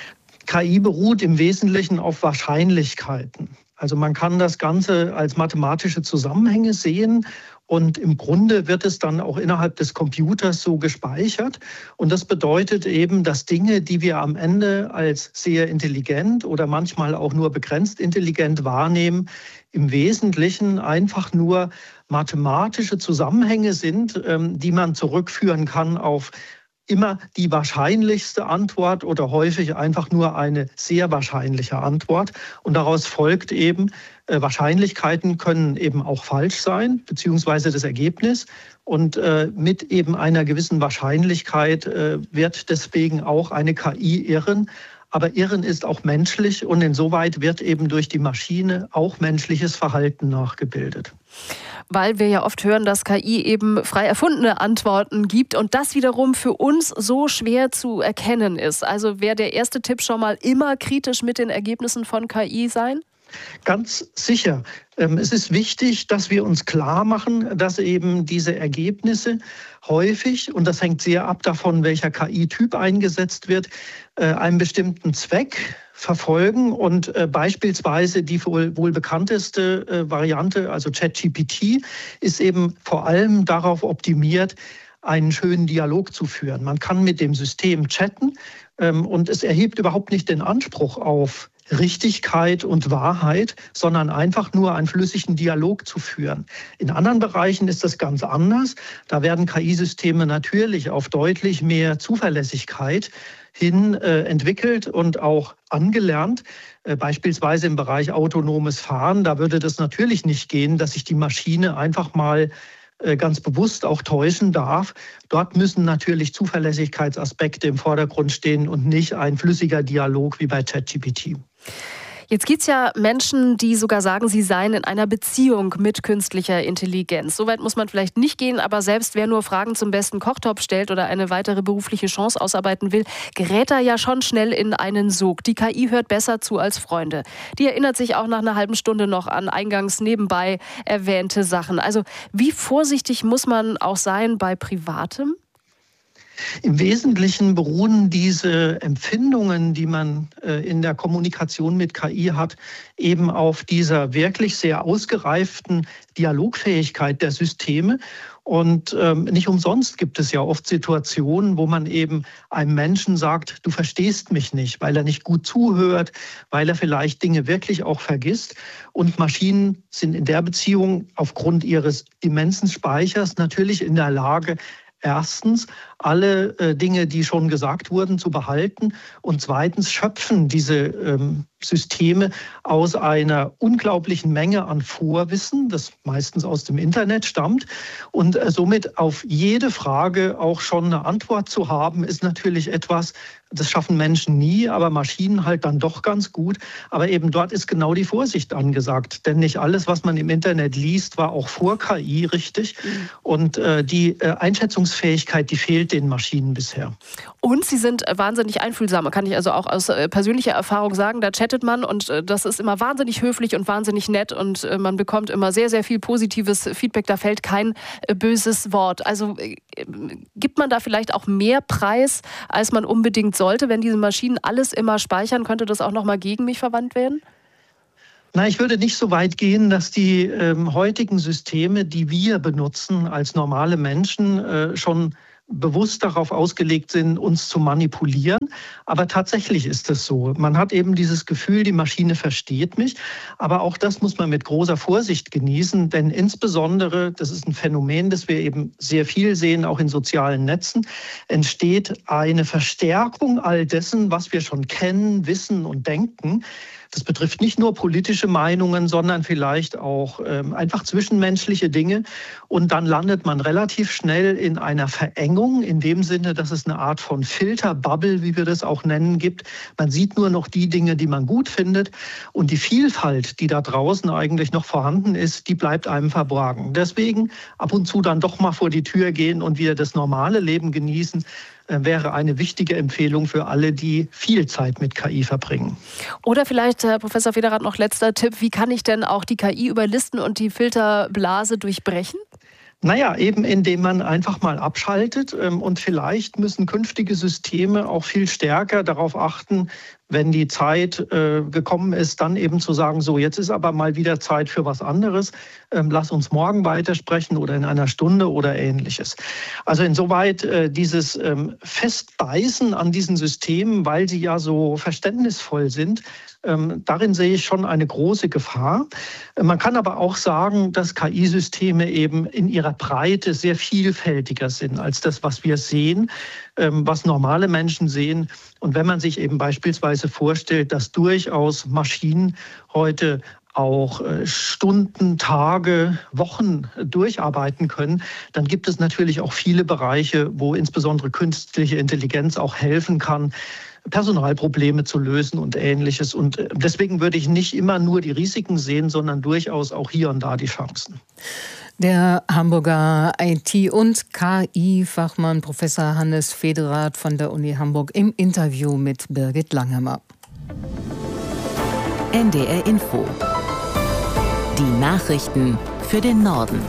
KI beruht im Wesentlichen auf Wahrscheinlichkeiten. Also man kann das Ganze als mathematische Zusammenhänge sehen und im Grunde wird es dann auch innerhalb des Computers so gespeichert. Und das bedeutet eben, dass Dinge, die wir am Ende als sehr intelligent oder manchmal auch nur begrenzt intelligent wahrnehmen, im Wesentlichen einfach nur mathematische Zusammenhänge sind, die man zurückführen kann auf immer die wahrscheinlichste Antwort oder häufig einfach nur eine sehr wahrscheinliche Antwort. Und daraus folgt eben, Wahrscheinlichkeiten können eben auch falsch sein, beziehungsweise das Ergebnis. Und mit eben einer gewissen Wahrscheinlichkeit wird deswegen auch eine KI irren. Aber Irren ist auch menschlich und insoweit wird eben durch die Maschine auch menschliches Verhalten nachgebildet. Weil wir ja oft hören, dass KI eben frei erfundene Antworten gibt und das wiederum für uns so schwer zu erkennen ist. Also wäre der erste Tipp schon mal immer kritisch mit den Ergebnissen von KI sein? Ganz sicher. Es ist wichtig, dass wir uns klar machen, dass eben diese Ergebnisse häufig, und das hängt sehr ab davon, welcher KI-Typ eingesetzt wird, einen bestimmten Zweck verfolgen. Und beispielsweise die wohl bekannteste Variante, also ChatGPT, ist eben vor allem darauf optimiert, einen schönen Dialog zu führen. Man kann mit dem System chatten und es erhebt überhaupt nicht den Anspruch auf Richtigkeit und Wahrheit, sondern einfach nur einen flüssigen Dialog zu führen. In anderen Bereichen ist das ganz anders. Da werden KI-Systeme natürlich auf deutlich mehr Zuverlässigkeit hin entwickelt und auch angelernt. Beispielsweise im Bereich autonomes Fahren, da würde das natürlich nicht gehen, dass sich die Maschine einfach mal ganz bewusst auch täuschen darf. Dort müssen natürlich Zuverlässigkeitsaspekte im Vordergrund stehen und nicht ein flüssiger Dialog wie bei ChatGPT. Jetzt gibt es ja Menschen, die sogar sagen, sie seien in einer Beziehung mit künstlicher Intelligenz. Soweit muss man vielleicht nicht gehen, aber selbst wer nur Fragen zum besten Kochtopf stellt oder eine weitere berufliche Chance ausarbeiten will, gerät da ja schon schnell in einen Sog. Die KI hört besser zu als Freunde. Die erinnert sich auch nach einer halben Stunde noch an eingangs nebenbei erwähnte Sachen. Also wie vorsichtig muss man auch sein bei Privatem? Im Wesentlichen beruhen diese Empfindungen, die man in der Kommunikation mit KI hat, eben auf dieser wirklich sehr ausgereiften Dialogfähigkeit der Systeme. Und nicht umsonst gibt es ja oft Situationen, wo man eben einem Menschen sagt, du verstehst mich nicht, weil er nicht gut zuhört, weil er vielleicht Dinge wirklich auch vergisst. Und Maschinen sind in der Beziehung aufgrund ihres immensen Speichers natürlich in der Lage, erstens, alle Dinge, die schon gesagt wurden, zu behalten und zweitens schöpfen diese Systeme aus einer unglaublichen Menge an Vorwissen, das meistens aus dem Internet stammt. Und somit auf jede Frage auch schon eine Antwort zu haben, ist natürlich etwas, das schaffen Menschen nie, aber Maschinen halt dann doch ganz gut. Aber eben dort ist genau die Vorsicht angesagt. Denn nicht alles, was man im Internet liest, war auch vor KI richtig. Und die Einschätzungsfähigkeit, die fehlt den Maschinen bisher. Und sie sind wahnsinnig einfühlsam. Kann ich also auch aus persönlicher Erfahrung sagen. Da chattet man und das ist immer wahnsinnig höflich und wahnsinnig nett. Und man bekommt immer sehr, sehr viel positives Feedback. Da fällt kein böses Wort. Also gibt man da vielleicht auch mehr Preis, als man unbedingt sollte, wenn diese Maschinen alles immer speichern, könnte das auch nochmal gegen mich verwandt werden? Na, ich würde nicht so weit gehen, dass die heutigen Systeme, die wir benutzen als normale Menschen, schon bewusst darauf ausgelegt sind, uns zu manipulieren. Aber tatsächlich ist es so. Man hat eben dieses Gefühl, die Maschine versteht mich. Aber auch das muss man mit großer Vorsicht genießen. Denn insbesondere, das ist ein Phänomen, das wir eben sehr viel sehen, auch in sozialen Netzen, entsteht eine Verstärkung all dessen, was wir schon kennen, wissen und denken. Das betrifft nicht nur politische Meinungen, sondern vielleicht auch einfach zwischenmenschliche Dinge. Und dann landet man relativ schnell in einer Verengung, in dem Sinne, dass es eine Art von Filterbubble, wie wir das auch nennen, gibt. Man sieht nur noch die Dinge, die man gut findet. Und die Vielfalt, die da draußen eigentlich noch vorhanden ist, die bleibt einem verborgen. Deswegen ab und zu dann doch mal vor die Tür gehen und wieder das normale Leben genießen, wäre eine wichtige Empfehlung für alle, die viel Zeit mit KI verbringen. Oder vielleicht, Herr Professor Federath, noch letzter Tipp. Wie kann ich denn auch die KI überlisten und die Filterblase durchbrechen? Naja, eben indem man einfach mal abschaltet und vielleicht müssen künftige Systeme auch viel stärker darauf achten, wenn die Zeit gekommen ist, dann eben zu sagen, so jetzt ist aber mal wieder Zeit für was anderes, lass uns morgen weitersprechen oder in einer Stunde oder Ähnliches. Also insoweit dieses Festbeißen an diesen Systemen, weil sie ja so verständnisvoll sind, darin sehe ich schon eine große Gefahr. Man kann aber auch sagen, dass KI-Systeme eben in ihrer Breite sehr vielfältiger sind als das, was wir sehen, was normale Menschen sehen. Und wenn man sich eben beispielsweise vorstellt, dass durchaus Maschinen heute auch Stunden, Tage, Wochen durcharbeiten können, dann gibt es natürlich auch viele Bereiche, wo insbesondere künstliche Intelligenz auch helfen kann, Personalprobleme zu lösen und Ähnliches. Und deswegen würde ich nicht immer nur die Risiken sehen, sondern durchaus auch hier und da die Chancen. Der Hamburger IT- und KI-Fachmann Professor Hannes Federath von der Uni Hamburg im Interview mit Birgit Langhammer. NDR Info. Die Nachrichten für den Norden.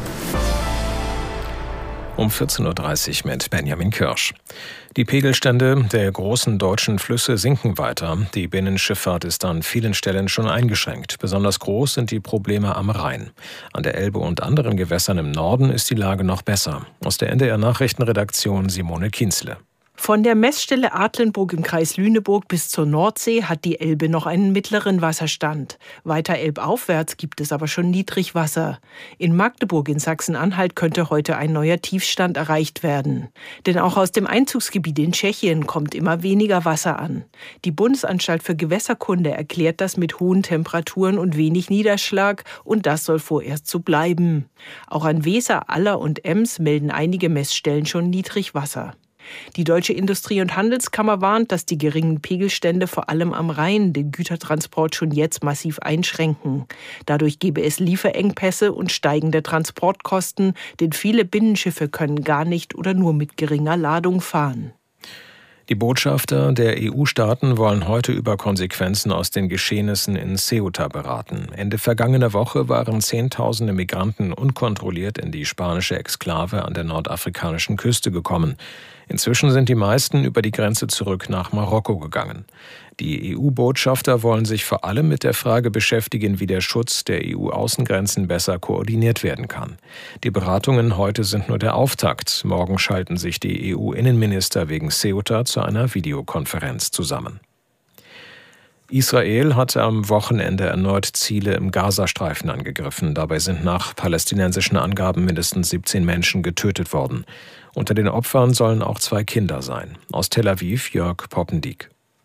Um 14.30 Uhr mit Benjamin Kirsch. Die Pegelstände der großen deutschen Flüsse sinken weiter. Die Binnenschifffahrt ist an vielen Stellen schon eingeschränkt. Besonders groß sind die Probleme am Rhein. An der Elbe und anderen Gewässern im Norden ist die Lage noch besser. Aus der NDR Nachrichtenredaktion Simone Kienzle. Von der Messstelle Adlenburg im Kreis Lüneburg bis zur Nordsee hat die Elbe noch einen mittleren Wasserstand. Weiter elbaufwärts gibt es aber schon Niedrigwasser. In Magdeburg in Sachsen-Anhalt könnte heute ein neuer Tiefstand erreicht werden. Denn auch aus dem Einzugsgebiet in Tschechien kommt immer weniger Wasser an. Die Bundesanstalt für Gewässerkunde erklärt das mit hohen Temperaturen und wenig Niederschlag, und das soll vorerst so bleiben. Auch an Weser, Aller und Ems melden einige Messstellen schon Niedrigwasser. Die Deutsche Industrie- und Handelskammer warnt, dass die geringen Pegelstände vor allem am Rhein den Gütertransport schon jetzt massiv einschränken. Dadurch gebe es Lieferengpässe und steigende Transportkosten, denn viele Binnenschiffe können gar nicht oder nur mit geringer Ladung fahren. Die Botschafter der EU-Staaten wollen heute über Konsequenzen aus den Geschehnissen in Ceuta beraten. Ende vergangener Woche waren Zehntausende Migranten unkontrolliert in die spanische Exklave an der nordafrikanischen Küste gekommen. Inzwischen sind die meisten über die Grenze zurück nach Marokko gegangen. Die EU-Botschafter wollen sich vor allem mit der Frage beschäftigen, wie der Schutz der EU-Außengrenzen besser koordiniert werden kann. Die Beratungen heute sind nur der Auftakt. Morgen schalten sich die EU-Innenminister wegen Ceuta zu einer Videokonferenz zusammen. Israel hatte am Wochenende erneut Ziele im Gazastreifen angegriffen. Dabei sind nach palästinensischen Angaben mindestens 17 Menschen getötet worden. Unter den Opfern sollen auch 2 Kinder sein. Aus Tel Aviv Jörg Poppendiek.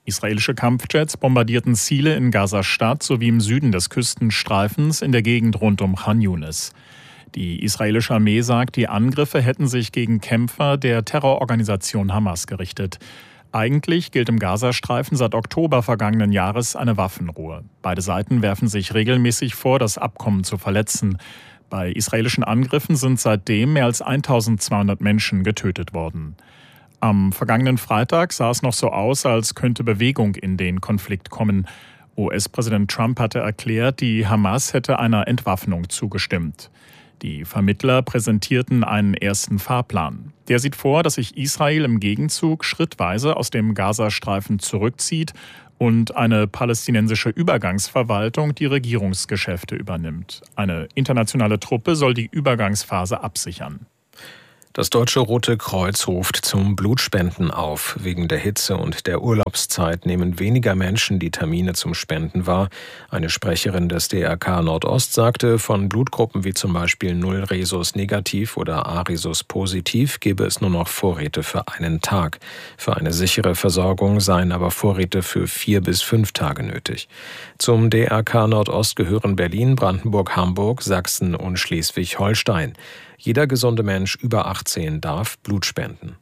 Israelische Kampfjets bombardierten Ziele in Gaza-Stadt sowie im Süden des Küstenstreifens in der Gegend rund um Khan Yunis. Die israelische Armee sagt, die Angriffe hätten sich gegen Kämpfer der Terrororganisation Hamas gerichtet. Eigentlich gilt im Gazastreifen seit Oktober vergangenen Jahres eine Waffenruhe. Beide Seiten werfen sich regelmäßig vor, das Abkommen zu verletzen. Bei israelischen Angriffen sind seitdem mehr als 1200 Menschen getötet worden. Am vergangenen Freitag sah es noch so aus, als könnte Bewegung in den Konflikt kommen. US-Präsident Trump hatte erklärt, die Hamas hätte einer Entwaffnung zugestimmt. Die Vermittler präsentierten einen ersten Fahrplan. Der sieht vor, dass sich Israel im Gegenzug schrittweise aus dem Gazastreifen zurückzieht und eine palästinensische Übergangsverwaltung die Regierungsgeschäfte übernimmt. Eine internationale Truppe soll die Übergangsphase absichern. Das Deutsche Rote Kreuz ruft zum Blutspenden auf. Wegen der Hitze und der Urlaubszeit nehmen weniger Menschen die Termine zum Spenden wahr. Eine Sprecherin des DRK Nordost sagte, von Blutgruppen wie zum Beispiel 0 Rhesus negativ oder A Rhesus positiv gebe es nur noch Vorräte für einen Tag. Für eine sichere Versorgung seien aber Vorräte für 4 bis 5 Tage nötig. Zum DRK Nordost gehören Berlin, Brandenburg, Hamburg, Sachsen und Schleswig-Holstein. Jeder gesunde Mensch über 18 darf Blut spenden.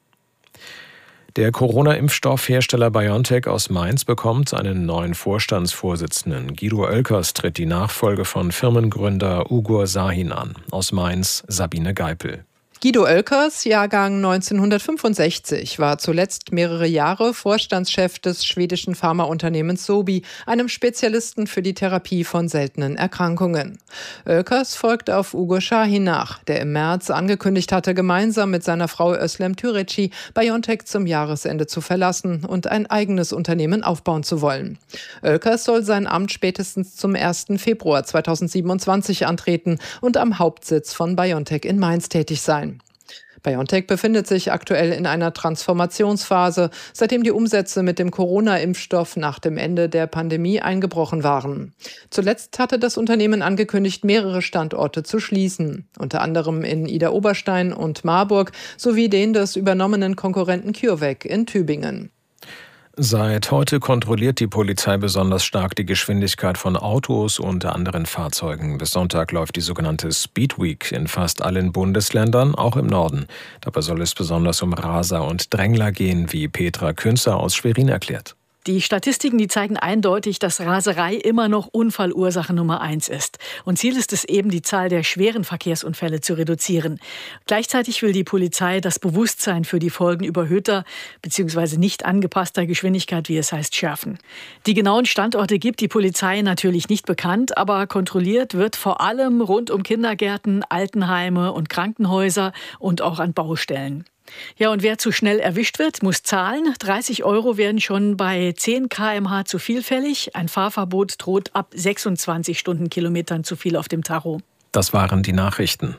Der Corona-Impfstoffhersteller BioNTech aus Mainz bekommt einen neuen Vorstandsvorsitzenden. Guido Oelkers tritt die Nachfolge von Firmengründer Ugur Sahin an. Aus Mainz Sabine Geipel. Guido Oelkers, Jahrgang 1965, war zuletzt mehrere Jahre Vorstandschef des schwedischen Pharmaunternehmens Sobi, einem Spezialisten für die Therapie von seltenen Erkrankungen. Oelkers folgt auf Ugur Sahin nach, der im März angekündigt hatte, gemeinsam mit seiner Frau Özlem Türeci BioNTech zum Jahresende zu verlassen und ein eigenes Unternehmen aufbauen zu wollen. Oelkers soll sein Amt spätestens zum 1. Februar 2027 antreten und am Hauptsitz von BioNTech in Mainz tätig sein. BioNTech befindet sich aktuell in einer Transformationsphase, seitdem die Umsätze mit dem Corona-Impfstoff nach dem Ende der Pandemie eingebrochen waren. Zuletzt hatte das Unternehmen angekündigt, mehrere Standorte zu schließen, unter anderem in Idar-Oberstein und Marburg sowie den des übernommenen Konkurrenten CureVac in Tübingen. Seit heute kontrolliert die Polizei besonders stark die Geschwindigkeit von Autos und anderen Fahrzeugen. Bis Sonntag läuft die sogenannte Speed Week in fast allen Bundesländern, auch im Norden. Dabei soll es besonders um Raser und Drängler gehen, wie Petra Künzer aus Schwerin erklärt. Die Statistiken, die zeigen eindeutig, dass Raserei immer noch Unfallursache Nummer 1 ist. Und Ziel ist es eben, die Zahl der schweren Verkehrsunfälle zu reduzieren. Gleichzeitig will die Polizei das Bewusstsein für die Folgen überhöhter bzw. nicht angepasster Geschwindigkeit, wie es heißt, schärfen. Die genauen Standorte gibt die Polizei natürlich nicht bekannt, aber kontrolliert wird vor allem rund um Kindergärten, Altenheime und Krankenhäuser und auch an Baustellen. Ja, und wer zu schnell erwischt wird, muss zahlen. 30 € werden schon bei 10 km/h zu viel fällig. Ein Fahrverbot droht ab 26 Stundenkilometern zu viel auf dem Tacho. Das waren die Nachrichten.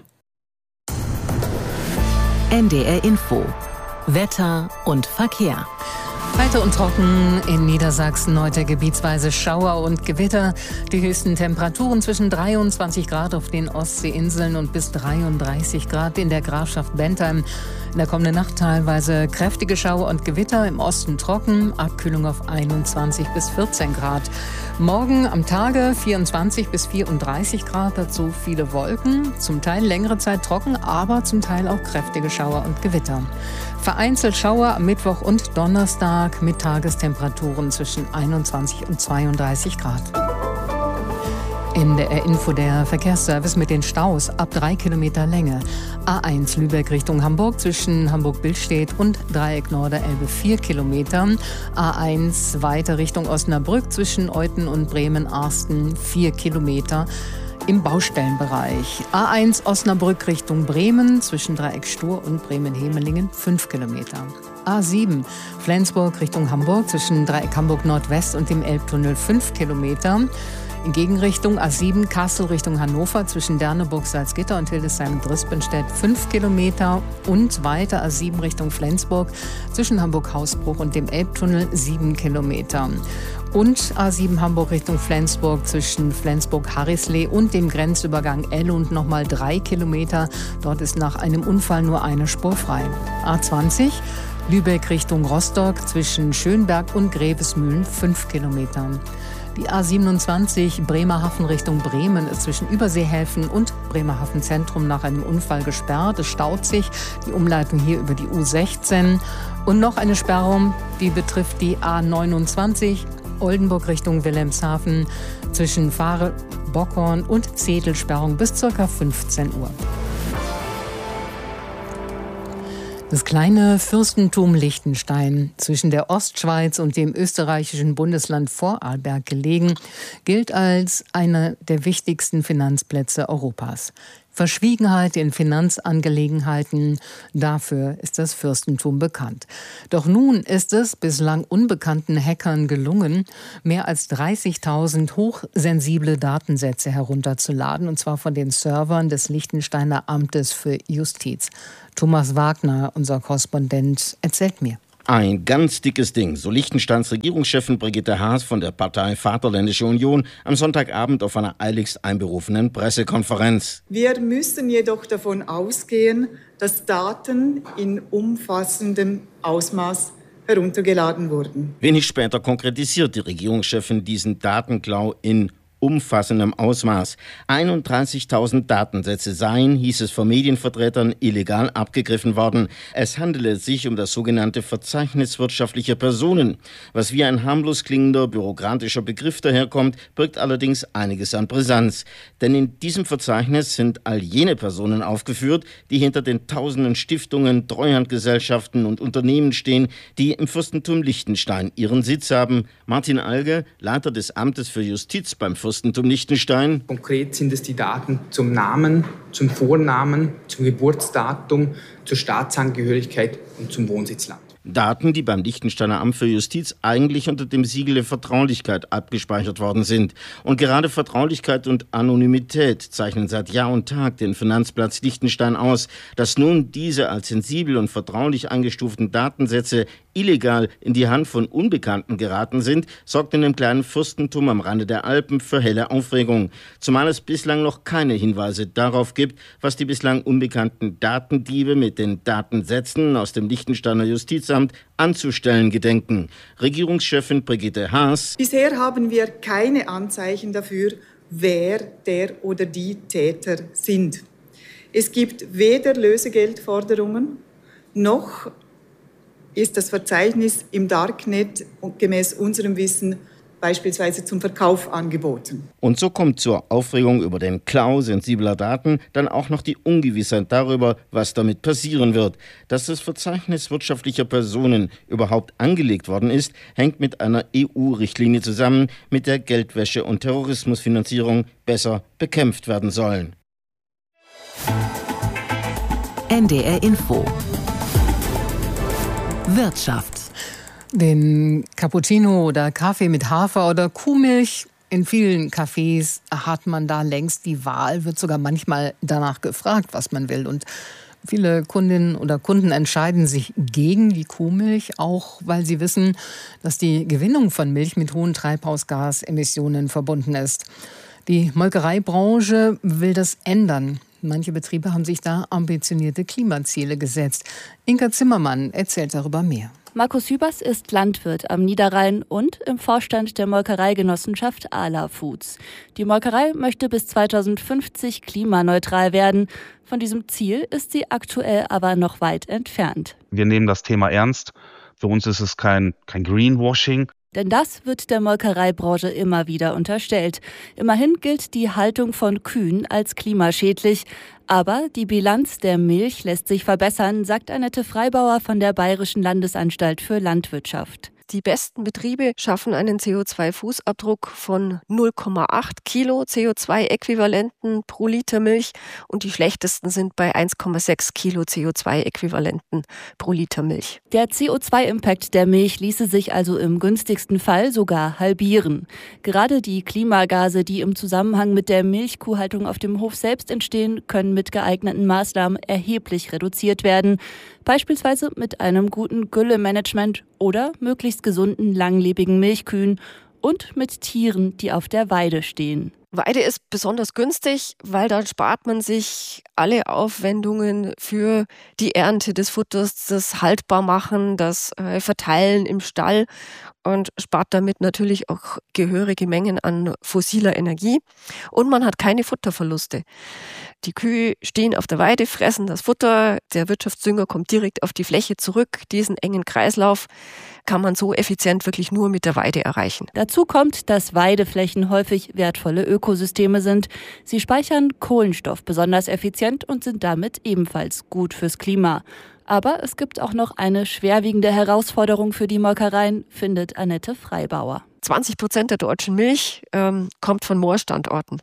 NDR Info. Wetter und Verkehr. Heiter und trocken in Niedersachsen, heute gebietsweise Schauer und Gewitter. Die höchsten Temperaturen zwischen 23 Grad auf den Ostseeinseln und bis 33 Grad in der Grafschaft Bentheim. In der kommenden Nacht teilweise kräftige Schauer und Gewitter, im Osten trocken, Abkühlung auf 21 bis 14 Grad. Morgen am Tage 24 bis 34 Grad, dazu viele Wolken, zum Teil längere Zeit trocken, aber zum Teil auch kräftige Schauer und Gewitter. Vereinzelt Schauer am Mittwoch und Donnerstag mit Tagestemperaturen zwischen 21 und 32 Grad. In der Info der Verkehrsservice mit den Staus ab 3 Kilometer Länge. A1 Lübeck Richtung Hamburg zwischen Hamburg-Billstedt und Dreieck Norderelbe 4 Kilometer. A1 weiter Richtung Osnabrück zwischen Euthen und Bremen-Arsten 4 Kilometer. Im Baustellenbereich. A1 Osnabrück Richtung Bremen zwischen Dreieck Stur und Bremen-Hemelingen 5 Kilometer. A7 Flensburg Richtung Hamburg zwischen Dreieck Hamburg Nordwest und dem Elbtunnel 5 Kilometer. In Gegenrichtung A7 Kassel Richtung Hannover zwischen Derneburg, Salzgitter und Hildesheim-Drispenstedt 5 Kilometer und weiter A7 Richtung Flensburg zwischen Hamburg-Hausbruch und dem Elbtunnel 7 Kilometer. Und A7 Hamburg Richtung Flensburg zwischen Flensburg-Harrislee und dem Grenzübergang Ellund nochmal 3 Kilometer. Dort ist nach einem Unfall nur eine Spur frei. A20 Lübeck Richtung Rostock zwischen Schönberg und Grevesmühlen 5 Kilometer. Die A27 Bremerhaven Richtung Bremen ist zwischen Überseehäfen und Bremerhaven Zentrum nach einem Unfall gesperrt. Es staut sich, die Umleitung hier über die U16. Und noch eine Sperrung, die betrifft die A29 Oldenburg Richtung Wilhelmshaven zwischen Fahre, Bockhorn und Zedel-Sperrung bis ca. 15 Uhr. Das kleine Fürstentum Liechtenstein, zwischen der Ostschweiz und dem österreichischen Bundesland Vorarlberg gelegen, gilt als einer der wichtigsten Finanzplätze Europas. Verschwiegenheit in Finanzangelegenheiten, dafür ist das Fürstentum bekannt. Doch nun ist es bislang unbekannten Hackern gelungen, mehr als 30.000 hochsensible Datensätze herunterzuladen, und zwar von den Servern des Liechtensteiner Amtes für Justiz. Thomas Wagner, unser Korrespondent, erzählt mir. Ein ganz dickes Ding, so Liechtensteins Regierungschefin Brigitte Haas von der Partei Vaterländische Union am Sonntagabend auf einer eiligst einberufenen Pressekonferenz. Wir müssen jedoch davon ausgehen, dass Daten in umfassendem Ausmaß heruntergeladen wurden. Wenig später konkretisiert die Regierungschefin diesen Datenklau in umfassendem Ausmaß. 31.000 Datensätze seien, hieß es von Medienvertretern, illegal abgegriffen worden. Es handele sich um das sogenannte Verzeichnis wirtschaftlicher Personen. Was wie ein harmlos klingender bürokratischer Begriff daherkommt, birgt allerdings einiges an Brisanz. Denn in diesem Verzeichnis sind all jene Personen aufgeführt, die hinter den tausenden Stiftungen, Treuhandgesellschaften und Unternehmen stehen, die im Fürstentum Liechtenstein ihren Sitz haben. Martin Alge, Leiter des Amtes für Justiz beim Fürstentum Liechtenstein. Konkret sind es die Daten zum Namen, zum Vornamen, zum Geburtsdatum, zur Staatsangehörigkeit und zum Wohnsitzland. Daten, die beim Liechtensteiner Amt für Justiz eigentlich unter dem Siegel der Vertraulichkeit abgespeichert worden sind. Und gerade Vertraulichkeit und Anonymität zeichnen seit Jahr und Tag den Finanzplatz Liechtenstein aus. Dass nun diese als sensibel und vertraulich eingestuften Datensätze illegal in die Hand von Unbekannten geraten sind, sorgt in dem kleinen Fürstentum am Rande der Alpen für helle Aufregung. Zumal es bislang noch keine Hinweise darauf gibt, was die bislang unbekannten Datendiebe mit den Datensätzen aus dem Liechtensteiner Justizamt anzustellen gedenken. Regierungschefin Brigitte Haas. Bisher haben wir keine Anzeichen dafür, wer der oder die Täter sind. Es gibt weder Lösegeldforderungen, noch ist das Verzeichnis im Darknet gemäß unserem Wissen beispielsweise zum Verkauf angeboten. Und so kommt zur Aufregung über den Klau sensibler Daten dann auch noch die Ungewissheit darüber, was damit passieren wird. Dass das Verzeichnis wirtschaftlicher Personen überhaupt angelegt worden ist, hängt mit einer EU-Richtlinie zusammen, mit der Geldwäsche und Terrorismusfinanzierung besser bekämpft werden sollen. NDR Info. Wirtschaft. Den Cappuccino oder Kaffee mit Hafer oder Kuhmilch. In vielen Cafés hat man da längst die Wahl, wird sogar manchmal danach gefragt, was man will. Und viele Kundinnen oder Kunden entscheiden sich gegen die Kuhmilch, auch weil sie wissen, dass die Gewinnung von Milch mit hohen Treibhausgasemissionen verbunden ist. Die Molkereibranche will das ändern. Manche Betriebe haben sich da ambitionierte Klimaziele gesetzt. Inka Zimmermann erzählt darüber mehr. Markus Hübers ist Landwirt am Niederrhein und im Vorstand der Molkereigenossenschaft Ala Foods. Die Molkerei möchte bis 2050 klimaneutral werden. Von diesem Ziel ist sie aktuell aber noch weit entfernt. Wir nehmen das Thema ernst. Für uns ist es kein Greenwashing. Denn das wird der Molkereibranche immer wieder unterstellt. Immerhin gilt die Haltung von Kühen als klimaschädlich. Aber die Bilanz der Milch lässt sich verbessern, sagt Annette Freibauer von der Bayerischen Landesanstalt für Landwirtschaft. Die besten Betriebe schaffen einen CO2-Fußabdruck von 0,8 Kilo CO2-Äquivalenten pro Liter Milch und die schlechtesten sind bei 1,6 Kilo CO2-Äquivalenten pro Liter Milch. Der CO2-Impact der Milch ließe sich also im günstigsten Fall sogar halbieren. Gerade die Klimagase, die im Zusammenhang mit der Milchkuhhaltung auf dem Hof selbst entstehen, können mit geeigneten Maßnahmen erheblich reduziert werden. Beispielsweise mit einem guten Güllemanagement oder möglichst gesunden, langlebigen Milchkühen und mit Tieren, die auf der Weide stehen. Weide ist besonders günstig, weil dann spart man sich alle Aufwendungen für die Ernte des Futters, das Haltbarmachen, das Verteilen im Stall und spart damit natürlich auch gehörige Mengen an fossiler Energie. Und man hat keine Futterverluste. Die Kühe stehen auf der Weide, fressen das Futter, der Wirtschaftsdünger kommt direkt auf die Fläche zurück. Diesen engen Kreislauf kann man so effizient wirklich nur mit der Weide erreichen. Dazu kommt, dass Weideflächen häufig wertvolle Ökosysteme sind. Sie speichern Kohlenstoff besonders effizient und sind damit ebenfalls gut fürs Klima. Aber es gibt auch noch eine schwerwiegende Herausforderung für die Molkereien, findet Annette Freibauer. 20% der deutschen Milch kommt von Moorstandorten.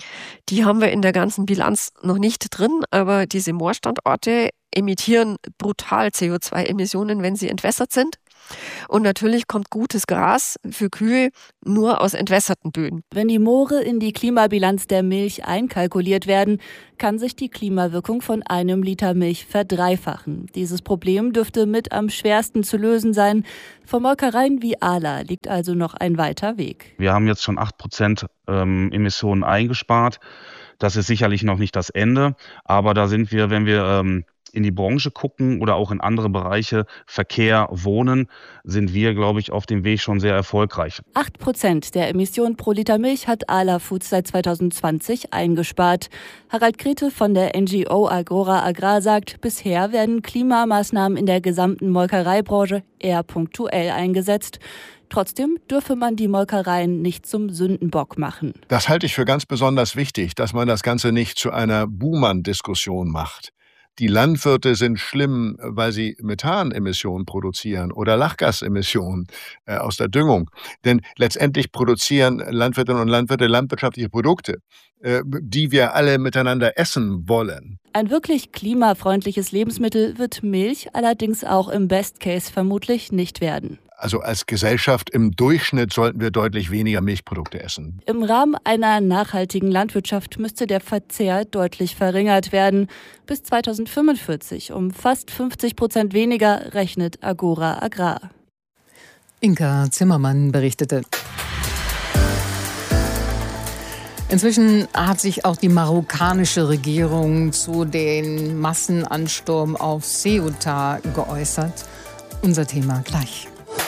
Die haben wir in der ganzen Bilanz noch nicht drin, aber diese Moorstandorte emittieren brutal CO2-Emissionen, wenn sie entwässert sind. Und natürlich kommt gutes Gras für Kühe nur aus entwässerten Böden. Wenn die Moore in die Klimabilanz der Milch einkalkuliert werden, kann sich die Klimawirkung von 1 Liter Milch verdreifachen. Dieses Problem dürfte mit am schwersten zu lösen sein. Für Molkereien wie Arla liegt also noch ein weiter Weg. Wir haben jetzt schon 8% Emissionen eingespart. Das ist sicherlich noch nicht das Ende, aber da sind wir, wenn wir in die Branche gucken oder auch in andere Bereiche, Verkehr, Wohnen, sind wir, glaube ich, auf dem Weg schon sehr erfolgreich. 8% der Emissionen pro Liter Milch hat Arla Foods seit 2020 eingespart. Harald Grete von der NGO Agora Agrar sagt, bisher werden Klimamaßnahmen in der gesamten Molkereibranche eher punktuell eingesetzt. Trotzdem dürfe man die Molkereien nicht zum Sündenbock machen. Das halte ich für ganz besonders wichtig, dass man das Ganze nicht zu einer Buhmann-Diskussion macht. Die Landwirte sind schlimm, weil sie Methanemissionen produzieren oder Lachgasemissionen aus der Düngung. Denn letztendlich produzieren Landwirtinnen und Landwirte landwirtschaftliche Produkte, die wir alle miteinander essen wollen. Ein wirklich klimafreundliches Lebensmittel wird Milch allerdings auch im Best Case vermutlich nicht werden. Also als Gesellschaft im Durchschnitt sollten wir deutlich weniger Milchprodukte essen. Im Rahmen einer nachhaltigen Landwirtschaft müsste der Verzehr deutlich verringert werden. Bis 2045 um fast 50% weniger, rechnet Agora Agrar. Inka Zimmermann berichtete. Inzwischen hat sich auch die marokkanische Regierung zu den Massenansturm auf Ceuta geäußert. Unser Thema gleich.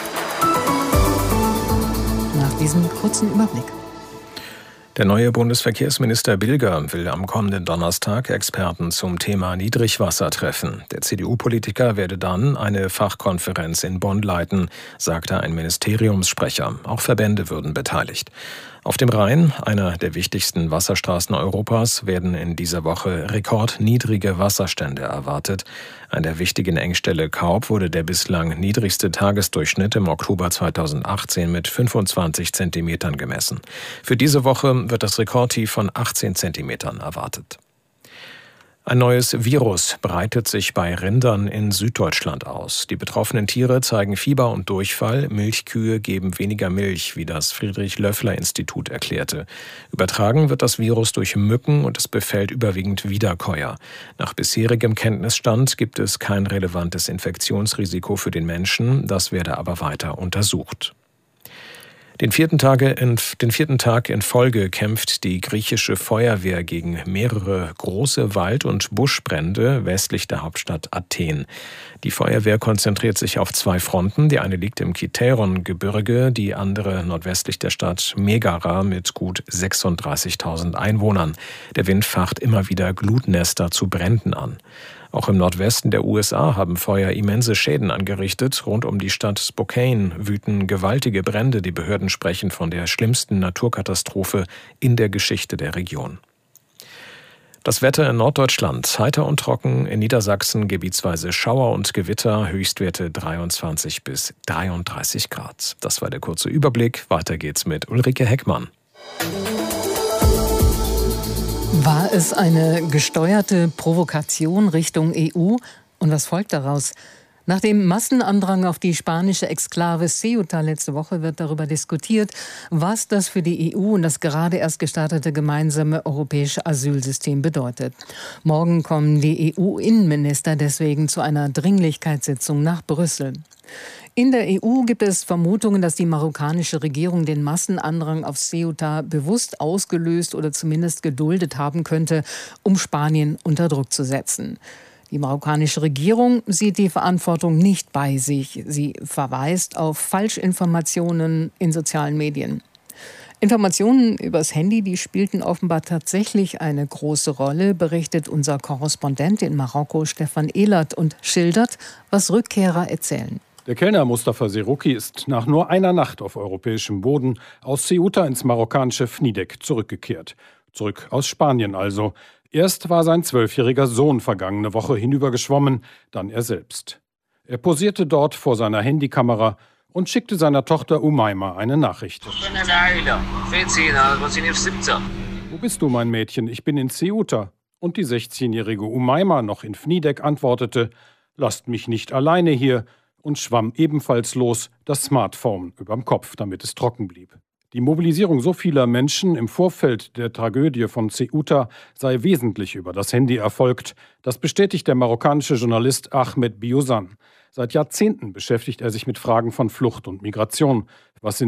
Nach diesem kurzen Überblick. Der neue Bundesverkehrsminister Bilger will am kommenden Donnerstag Experten zum Thema Niedrigwasser treffen. Der CDU-Politiker werde dann eine Fachkonferenz in Bonn leiten, sagte ein Ministeriumssprecher. Auch Verbände würden beteiligt. Auf dem Rhein, einer der wichtigsten Wasserstraßen Europas, werden in dieser Woche rekordniedrige Wasserstände erwartet. An der wichtigen Engstelle Kaub wurde der bislang niedrigste Tagesdurchschnitt im Oktober 2018 mit 25 Zentimetern gemessen. Für diese Woche wird das Rekordtief von 18 Zentimetern erwartet. Ein neues Virus breitet sich bei Rindern in Süddeutschland aus. Die betroffenen Tiere zeigen Fieber und Durchfall. Milchkühe geben weniger Milch, wie das Friedrich-Löffler-Institut erklärte. Übertragen wird das Virus durch Mücken und es befällt überwiegend Wiederkäuer. Nach bisherigem Kenntnisstand gibt es kein relevantes Infektionsrisiko für den Menschen. Das werde aber weiter untersucht. Den vierten Tag in Folge kämpft die griechische Feuerwehr gegen mehrere große Wald- und Buschbrände westlich der Hauptstadt Athen. Die Feuerwehr konzentriert sich auf 2 Fronten. Die eine liegt im Kitairon-Gebirge, die andere nordwestlich der Stadt Megara mit gut 36.000 Einwohnern. Der Wind facht immer wieder Glutnester zu Bränden an. Auch im Nordwesten der USA haben Feuer immense Schäden angerichtet. Rund um die Stadt Spokane wüten gewaltige Brände. Die Behörden sprechen von der schlimmsten Naturkatastrophe in der Geschichte der Region. Das Wetter in Norddeutschland: heiter und trocken, in Niedersachsen gebietsweise Schauer und Gewitter, Höchstwerte 23 bis 33 Grad. Das war der kurze Überblick. Weiter geht's mit Ulrike Heckmann. War es eine gesteuerte Provokation Richtung EU? Und was folgt daraus? Nach dem Massenandrang auf die spanische Exklave Ceuta letzte Woche wird darüber diskutiert, was das für die EU und das gerade erst gestartete gemeinsame europäische Asylsystem bedeutet. Morgen kommen die EU-Innenminister deswegen zu einer Dringlichkeitssitzung nach Brüssel. In der EU gibt es Vermutungen, dass die marokkanische Regierung den Massenandrang auf Ceuta bewusst ausgelöst oder zumindest geduldet haben könnte, um Spanien unter Druck zu setzen. Die marokkanische Regierung sieht die Verantwortung nicht bei sich. Sie verweist auf Falschinformationen in sozialen Medien. Informationen übers Handy, die spielten offenbar tatsächlich eine große Rolle, berichtet unser Korrespondent in Marokko, Stefan Ehlert, und schildert, was Rückkehrer erzählen. Der Kellner Mustafa Seruki ist nach nur einer Nacht auf europäischem Boden aus Ceuta ins marokkanische Fnidek zurückgekehrt. Zurück aus Spanien also. Erst war sein 12-jähriger Sohn vergangene Woche hinübergeschwommen, dann er selbst. Er posierte dort vor seiner Handykamera und schickte seiner Tochter Umayma eine Nachricht. Wo bist du, mein Mädchen? Ich bin in Ceuta. Und die 16-jährige Umayma, noch in Fnidek, antwortete: Lasst mich nicht alleine hier, und schwamm ebenfalls los, das Smartphone überm Kopf, damit es trocken blieb. Die Mobilisierung so vieler Menschen im Vorfeld der Tragödie von Ceuta sei wesentlich über das Handy erfolgt. Das bestätigt der marokkanische Journalist Ahmed Biozan. Seit Jahrzehnten beschäftigt er sich mit Fragen von Flucht und Migration, was in